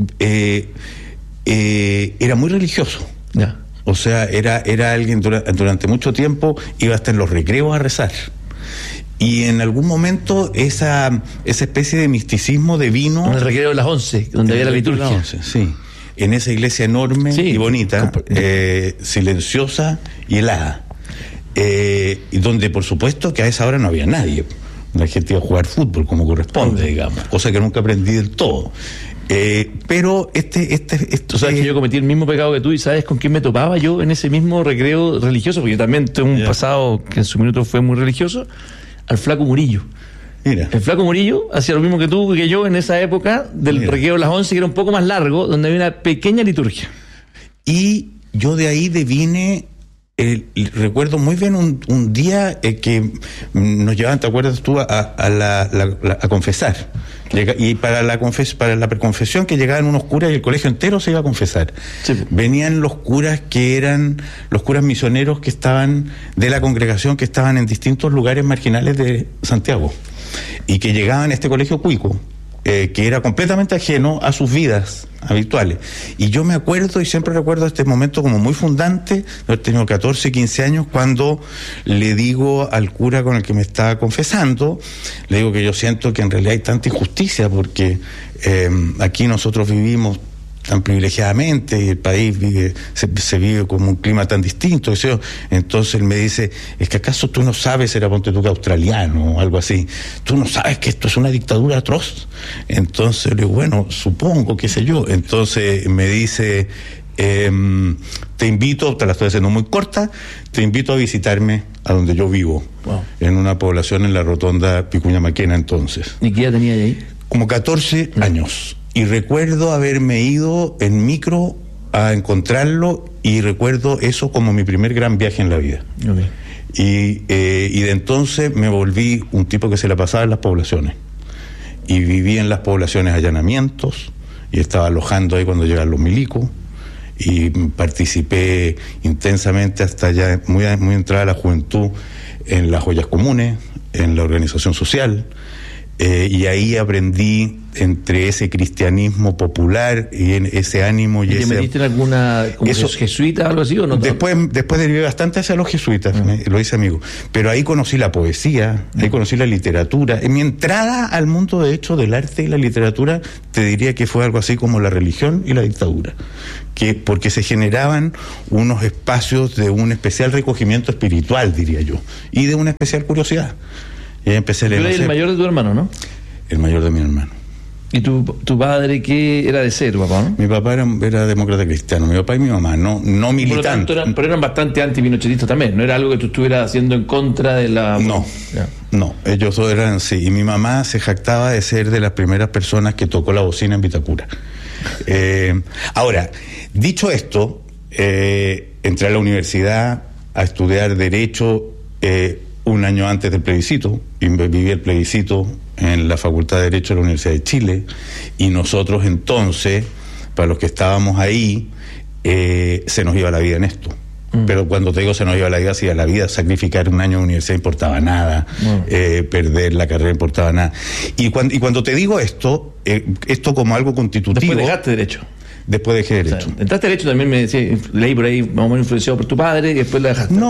era muy religioso. Ya. O sea, era alguien durante mucho tiempo, iba hasta en los recreos a rezar. Y en algún momento esa especie de misticismo divino. En el recreo de las 11, donde había la liturgia. 11, sí. En esa iglesia enorme y bonita, silenciosa y helada. Y donde, por supuesto, que a esa hora no había nadie. La gente iba a jugar fútbol como corresponde, digamos. Cosa que nunca aprendí del todo. Pero Tú sabes que yo cometí el mismo pecado que tú, y sabes con quién me topaba yo en ese mismo recreo religioso, porque yo también tengo un pasado que en su minuto fue muy religioso, al Flaco Murillo. Mira. El Flaco Murillo hacía lo mismo que tú, que yo en esa época del recreo de las 11, que era un poco más largo, donde había una pequeña liturgia. Y yo de ahí devine. Recuerdo muy bien un día que nos llevaban, ¿te acuerdas tú? A confesar. Y para la preconfesión, que llegaban unos curas y el colegio entero se iba a confesar. Sí. Venían los curas que eran los curas misioneros que estaban de la congregación, que estaban en distintos lugares marginales de Santiago, y que llegaban a este colegio cuico, que era completamente ajeno a sus vidas habituales. Y yo me acuerdo, y siempre recuerdo este momento como muy fundante, de haber tenido 14, 15 años, cuando le digo al cura con el que me estaba confesando, le digo que yo siento que en realidad hay tanta injusticia, porque aquí nosotros vivimos tan privilegiadamente, y el país se vive como un clima tan distinto. Entonces él me dice, ¿es que acaso tú no sabes, era ponte tú que australiano o algo así, tú no sabes que esto es una dictadura atroz? Entonces le digo, bueno, supongo, qué sé yo. Entonces me dice, te invito, te la estoy haciendo muy corta, te invito a visitarme a donde yo vivo, en una población en la rotonda Vicuña Maquena entonces. ¿Y qué edad tenía ahí? Como 14 años. Y recuerdo haberme ido en micro a encontrarlo, y recuerdo eso como mi primer gran viaje en la vida. Okay. Y de entonces me volví un tipo que se la pasaba en las poblaciones. Y viví en las poblaciones allanamientos, y estaba alojando ahí cuando llegan los milicos, y participé intensamente hasta ya muy entrada la juventud en las ollas comunes, en la organización social, y ahí aprendí entre ese cristianismo popular y en ese ánimo y ¿te metiste en alguna como jesuita o algo así o no? Después derivé bastante hacia los jesuitas, lo hice amigo, pero ahí conocí la poesía, ahí conocí la literatura. En mi entrada al mundo, de hecho, del arte y la literatura, te diría que fue algo así como la religión y la dictadura, porque se generaban unos espacios de un especial recogimiento espiritual, diría yo, y de una especial curiosidad. Y empecé a leer. Tú eres el mayor de tu hermano, ¿no? El mayor de mi hermano. ¿Y tu padre qué era de ser, tu papá, no? Mi papá era demócrata cristiano, mi papá y mi mamá, no militante. Pero eran bastante anti-pinochetistas también, ¿no era algo que tú estuvieras haciendo en contra de la...? No, ellos dos eran, sí, y mi mamá se jactaba de ser de las primeras personas que tocó la bocina en Vitacura. Ahora, dicho esto, entré a la universidad a estudiar Derecho un año antes del plebiscito, y viví el plebiscito en la Facultad de Derecho de la Universidad de Chile, y nosotros entonces, para los que estábamos ahí, se nos iba la vida en esto. Pero cuando te digo se nos iba la vida, sacrificar un año de universidad importaba nada, perder la carrera importaba nada. Y cuando te digo esto como algo constitutivo... Después dejaste Derecho. Después dejé Derecho. O sea, entraste Derecho, también me decía, leí por ahí más o menos influenciado por tu padre, y después la dejaste.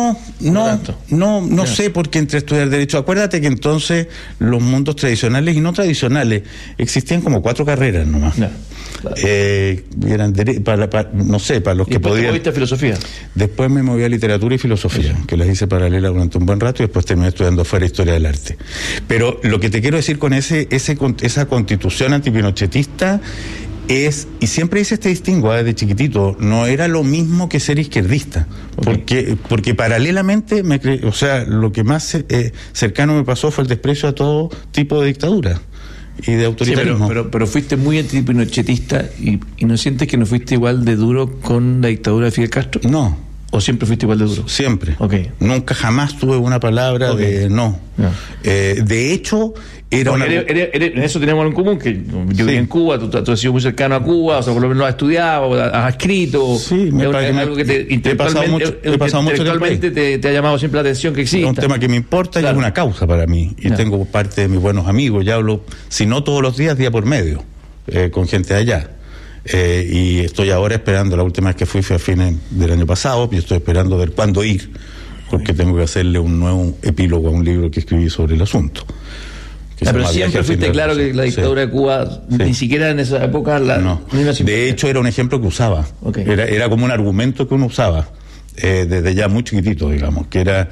No sé por qué entré a estudiar Derecho. Acuérdate que entonces los mundos tradicionales y no tradicionales existían como 4 carreras nomás. Claro. Eran para los que podían. ¿Y después te moviste a filosofía? Después me moví a literatura y filosofía, que las hice paralelas durante un buen rato, y después terminé estudiando afuera historia del arte. Pero lo que te quiero decir con esa constitución antipinochetista y siempre hice este distingo desde chiquitito, no era lo mismo que ser izquierdista, porque paralelamente lo que más cercano me pasó fue el desprecio a todo tipo de dictadura y de autoritarismo. Sí, pero fuiste muy antipinochetista, y ¿no sientes que no fuiste igual de duro con la dictadura de Fidel Castro? No. ¿O siempre fuiste igual de duro? Siempre. Nunca jamás tuve una palabra de no. De hecho, en eso tenemos algo en común, que yo viví en Cuba, tú has sido muy cercano a Cuba, o sea, por lo menos has estudiado, has escrito. Sí, algo que intelectualmente te ha llamado siempre la atención que existe. Es un tema que me importa, y es una causa para mí. Y tengo parte de mis buenos amigos, ya hablo, si no todos los días, día por medio, con gente de allá. Y estoy ahora esperando, la última vez que fui a fines del año pasado, y estoy esperando ver cuándo ir, porque tengo que hacerle un nuevo epílogo a un libro que escribí sobre el asunto. Pero siempre fuiste claro que la dictadura de Cuba, ni siquiera en esa época de hecho era un ejemplo que usaba. Era como un argumento que uno usaba desde ya muy chiquitito, digamos, que era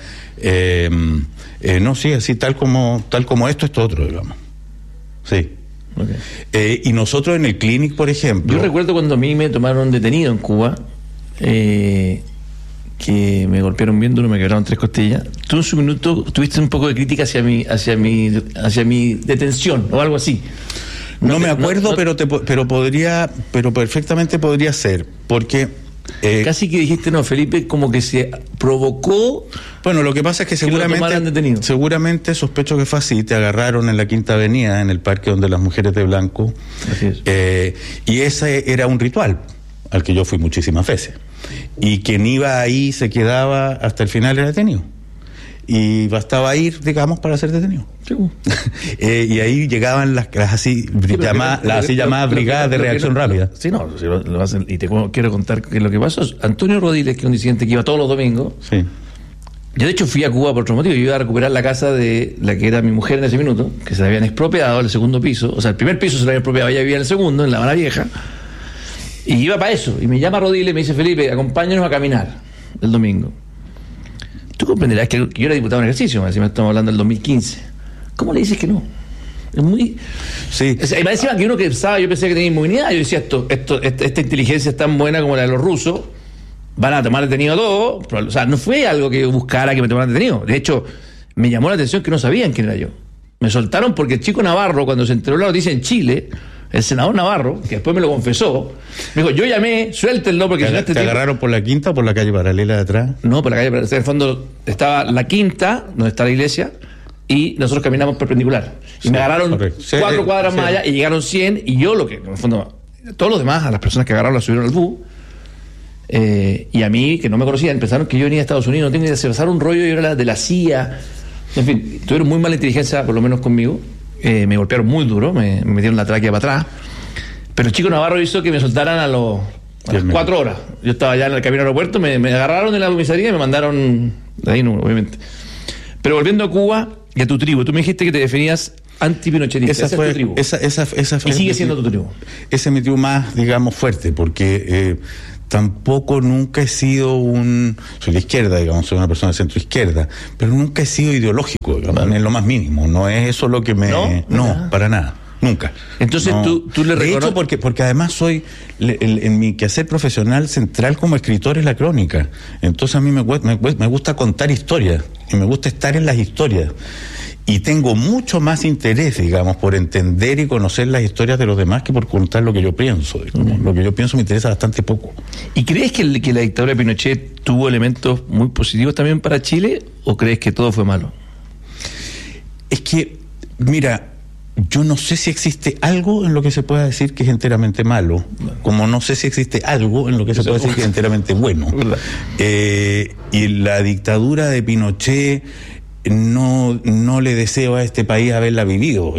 así tal como esto otro, digamos. Sí. Y nosotros en el Clinic, por ejemplo, yo recuerdo cuando a mí me tomaron detenido en Cuba, que me golpearon bien duro, me quebraron 3 costillas. Tú en su minuto tuviste un poco de crítica hacia mi detención o algo así. No me acuerdo, pero perfectamente podría ser, porque casi que dijiste, no, Felipe, como que se provocó. Bueno, lo que pasa es que seguramente sospecho que fue así. Te agarraron en la Quinta Avenida, en el parque donde las mujeres de blanco. Así es. Y ese era un ritual al que yo fui muchísimas veces. Y quien iba ahí se quedaba hasta el final era detenido. Y bastaba ir, digamos, para ser detenido. Sí. Y ahí llegaban las así llamadas brigadas de reacción rápida. Sí, no, lo hacen. Y te quiero contar que lo que pasó. Antonio Rodiles, que es un disidente que iba todos los domingos. Sí. Yo de hecho fui a Cuba por otro motivo. Yo iba a recuperar la casa de la que era mi mujer en ese minuto, que se la habían expropiado el segundo piso. O sea, el primer piso se la habían expropiado, ella vivía en el segundo, en La Habana Vieja. Y iba para eso, y me llama Rodiles y me dice: Felipe, acompáñanos a caminar el domingo. Tú comprenderás que yo era diputado en ejercicio, me estamos hablando del 2015. ¿Cómo le dices que no? Es muy... Sí. Y me decían que uno que pensaba, yo pensé que tenía inmunidad. Yo decía, esta inteligencia es tan buena como la de los rusos, van a tomar detenido a todos. O sea, no fue algo que buscara que me tomaran detenido. De hecho, me llamó la atención que no sabían quién era yo. Me soltaron porque el chico Navarro, cuando se enteró la noticia en Chile, el senador Navarro, que después me lo confesó, me dijo: yo llamé, suéltenlo porque... ¿Te agarraron por la Quinta o por la calle paralela de atrás? No, por la calle paralela. En el fondo estaba la Quinta, donde está la iglesia, y nosotros caminamos perpendicular. Y me agarraron 4 cuadras más allá y llegaron 100, y yo lo que, en el fondo, todos los demás, a las personas que agarraron, las subieron al bus, y a mí, que no me conocían, pensaron que yo venía de Estados Unidos, no tenía que hacer un rollo, yo era de la CIA. En fin, tuvieron muy mala inteligencia, por lo menos conmigo. Me golpearon muy duro, me metieron la tráquea para atrás. Pero el chico Navarro hizo que me soltaran a las 4 horas. Yo estaba ya en el camino al aeropuerto, me agarraron en la comisaría y me mandaron de ahí, no, obviamente. Pero volviendo a Cuba y a tu tribu, tú me dijiste que te definías antipinochetista. Esa fue tu tribu. Esa fue. Y sigue siendo tu tribu. Ese es mi tribu más, digamos, fuerte, porque tampoco nunca he sido soy de izquierda, digamos, soy una persona de centro izquierda, pero nunca he sido ideológico, digamos, en lo más mínimo. No es eso lo que me... No, para nada. Nunca. Entonces no. tú le reconoces... De hecho, porque además soy, en mi quehacer profesional central como escritor es la crónica. Entonces a mí me gusta contar historias, y me gusta estar en las historias. Y tengo mucho más interés, digamos, por entender y conocer las historias de los demás que por contar lo que yo pienso. Lo que yo pienso me interesa bastante poco. ¿Y crees que la dictadura de Pinochet tuvo elementos muy positivos también para Chile, o crees que todo fue malo? Es que, mira, yo no sé si existe algo en lo que se pueda decir que es enteramente malo, como no sé si existe algo en lo que se pueda decir que es enteramente bueno. Y la dictadura de Pinochet... No le deseo a este país haberla vivido.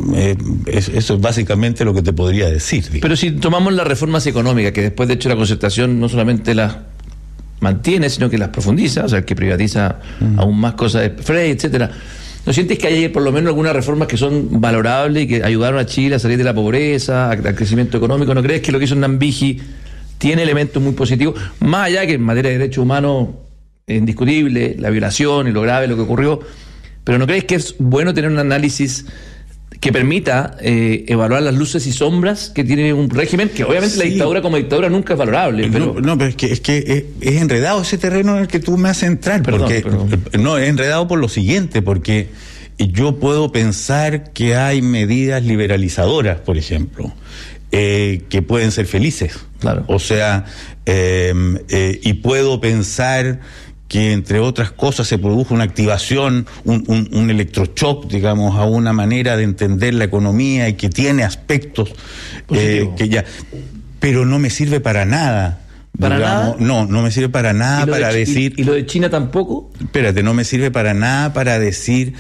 Eso es básicamente lo que te podría decir. Digamos. Pero si tomamos las reformas económicas, que después de hecho la Concertación no solamente las mantiene, sino que las profundiza, o sea, que privatiza aún más cosas de Frey, etcétera. ¿No sientes que hay por lo menos algunas reformas que son valorables y que ayudaron a Chile a salir de la pobreza, al crecimiento económico? ¿No crees que lo que hizo Nambiji tiene elementos muy positivos? Más allá que en materia de derechos humanos indiscutible, la violación y lo grave, lo que ocurrió, pero ¿no crees que es bueno tener un análisis que permita evaluar las luces y sombras que tiene un régimen, que obviamente la dictadura como dictadura nunca es valorable? Pero... pero es que es enredado ese terreno en el que tú me haces entrar, no, es enredado por lo siguiente, porque yo puedo pensar que hay medidas liberalizadoras, por ejemplo, que pueden ser felices, claro. O sea, y puedo pensar que entre otras cosas se produjo una activación, un electroshock, digamos, a una manera de entender la economía y que tiene aspectos que ya... Pero no me sirve para nada. ¿Para nada? No me sirve para nada para decir... ¿Y lo de China tampoco? Espérate, no me sirve para nada para decir...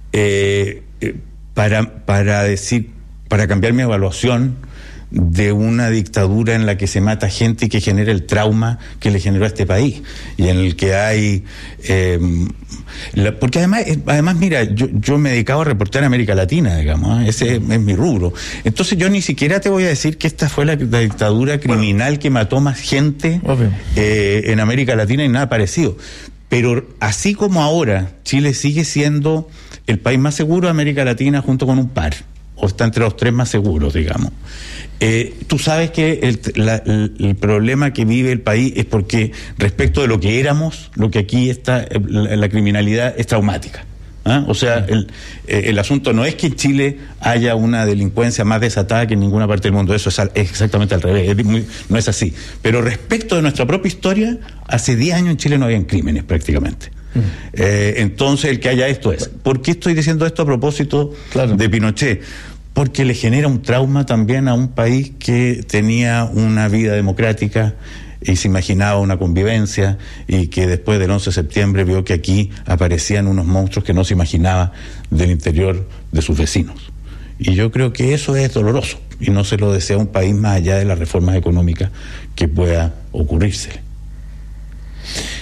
para cambiar mi evaluación de una dictadura en la que se mata gente y que genera el trauma que le generó a este país, y en el que hay porque además mira, yo me he dedicado a reportear América Latina, digamos, ese es mi rubro. Entonces yo ni siquiera te voy a decir que esta fue la dictadura criminal que mató más gente en América Latina y nada parecido, pero así como ahora Chile sigue siendo el país más seguro de América Latina junto con un par, o está entre los 3 más seguros, digamos. Tú sabes que el problema que vive el país es porque respecto de lo que éramos, lo que aquí está, la criminalidad es traumática. O sea, el asunto no es que en Chile haya una delincuencia más desatada que en ninguna parte del mundo, eso es exactamente al revés, no es así. Pero respecto de nuestra propia historia, hace 10 años en Chile no habían crímenes prácticamente. Entonces el que haya esto es. ¿Por qué estoy diciendo esto a propósito de Pinochet? Porque le genera un trauma también a un país que tenía una vida democrática y se imaginaba una convivencia, y que después del 11 de septiembre vio que aquí aparecían unos monstruos que no se imaginaba del interior de sus vecinos. Y yo creo que eso es doloroso y no se lo desea a un país más allá de las reformas económicas que pueda ocurrirse.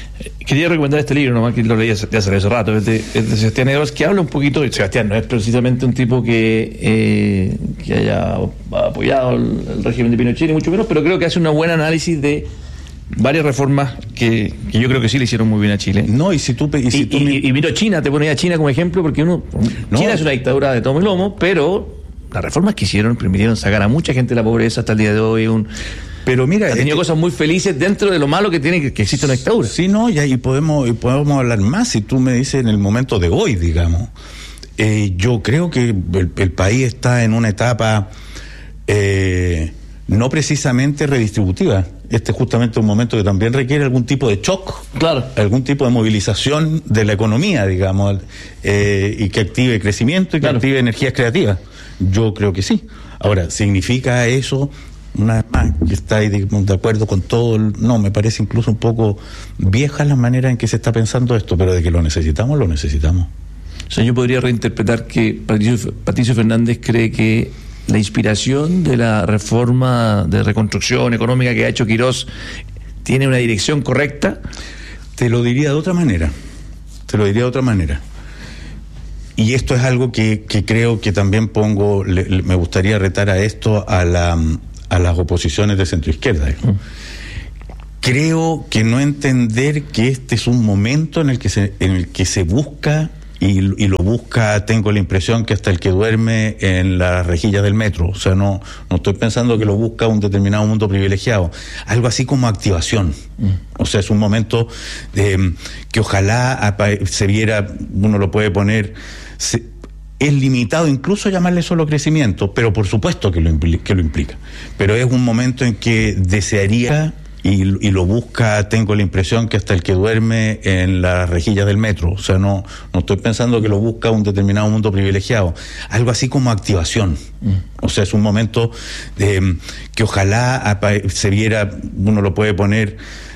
Quería recomendar este libro, nomás que lo leí hace rato, es de Sebastián Edwards, que habla un poquito. Sebastián no es precisamente un tipo que haya apoyado el régimen de Pinochet, ni mucho menos, pero creo que hace un buen análisis de varias reformas que yo creo que sí le hicieron muy bien a Chile. No, y miro China, te ponía a China como ejemplo, porque China es una dictadura de tomo y lomo, pero las reformas que hicieron permitieron sacar a mucha gente de la pobreza hasta el día de hoy. Pero mira, ha tenido cosas muy felices dentro de lo malo que tiene que existe una dictadura. Sí, no, y podemos hablar más. Si tú me dices en el momento de hoy, digamos, yo creo que el país está en una etapa no precisamente redistributiva. Este es justamente un momento que también requiere algún tipo de shock, claro, algún tipo de movilización de la economía, digamos, y que active crecimiento y que active energías creativas. Yo creo que sí. Ahora, ¿significa eso una vez más que estáis de acuerdo con todo? No, me parece incluso un poco vieja la manera en que se está pensando esto, pero de que lo necesitamos, lo necesitamos. O sea, yo podría reinterpretar que Patricio Fernández cree que la inspiración de la reforma de reconstrucción económica que ha hecho Quirós tiene una dirección correcta. Te lo diría de otra manera. Y esto es algo que creo que también me gustaría retar a esto a las oposiciones de centroizquierda. Creo que no entender que este es un momento en el que se busca y lo busca, tengo la impresión que hasta el que duerme en las rejillas del metro. O sea, no estoy pensando que lo busca un determinado mundo privilegiado, algo así como activación. O sea, es un momento que ojalá se viera, uno lo puede poner, es limitado incluso llamarle solo crecimiento, pero por supuesto que lo implica. Pero es un momento en que desearía, y lo busca, tengo la impresión que hasta el que duerme en las rejillas del metro. O sea, no estoy pensando que lo busca un determinado mundo privilegiado, algo así como activación. O sea, es un momento que ojalá se viera, uno lo puede poner,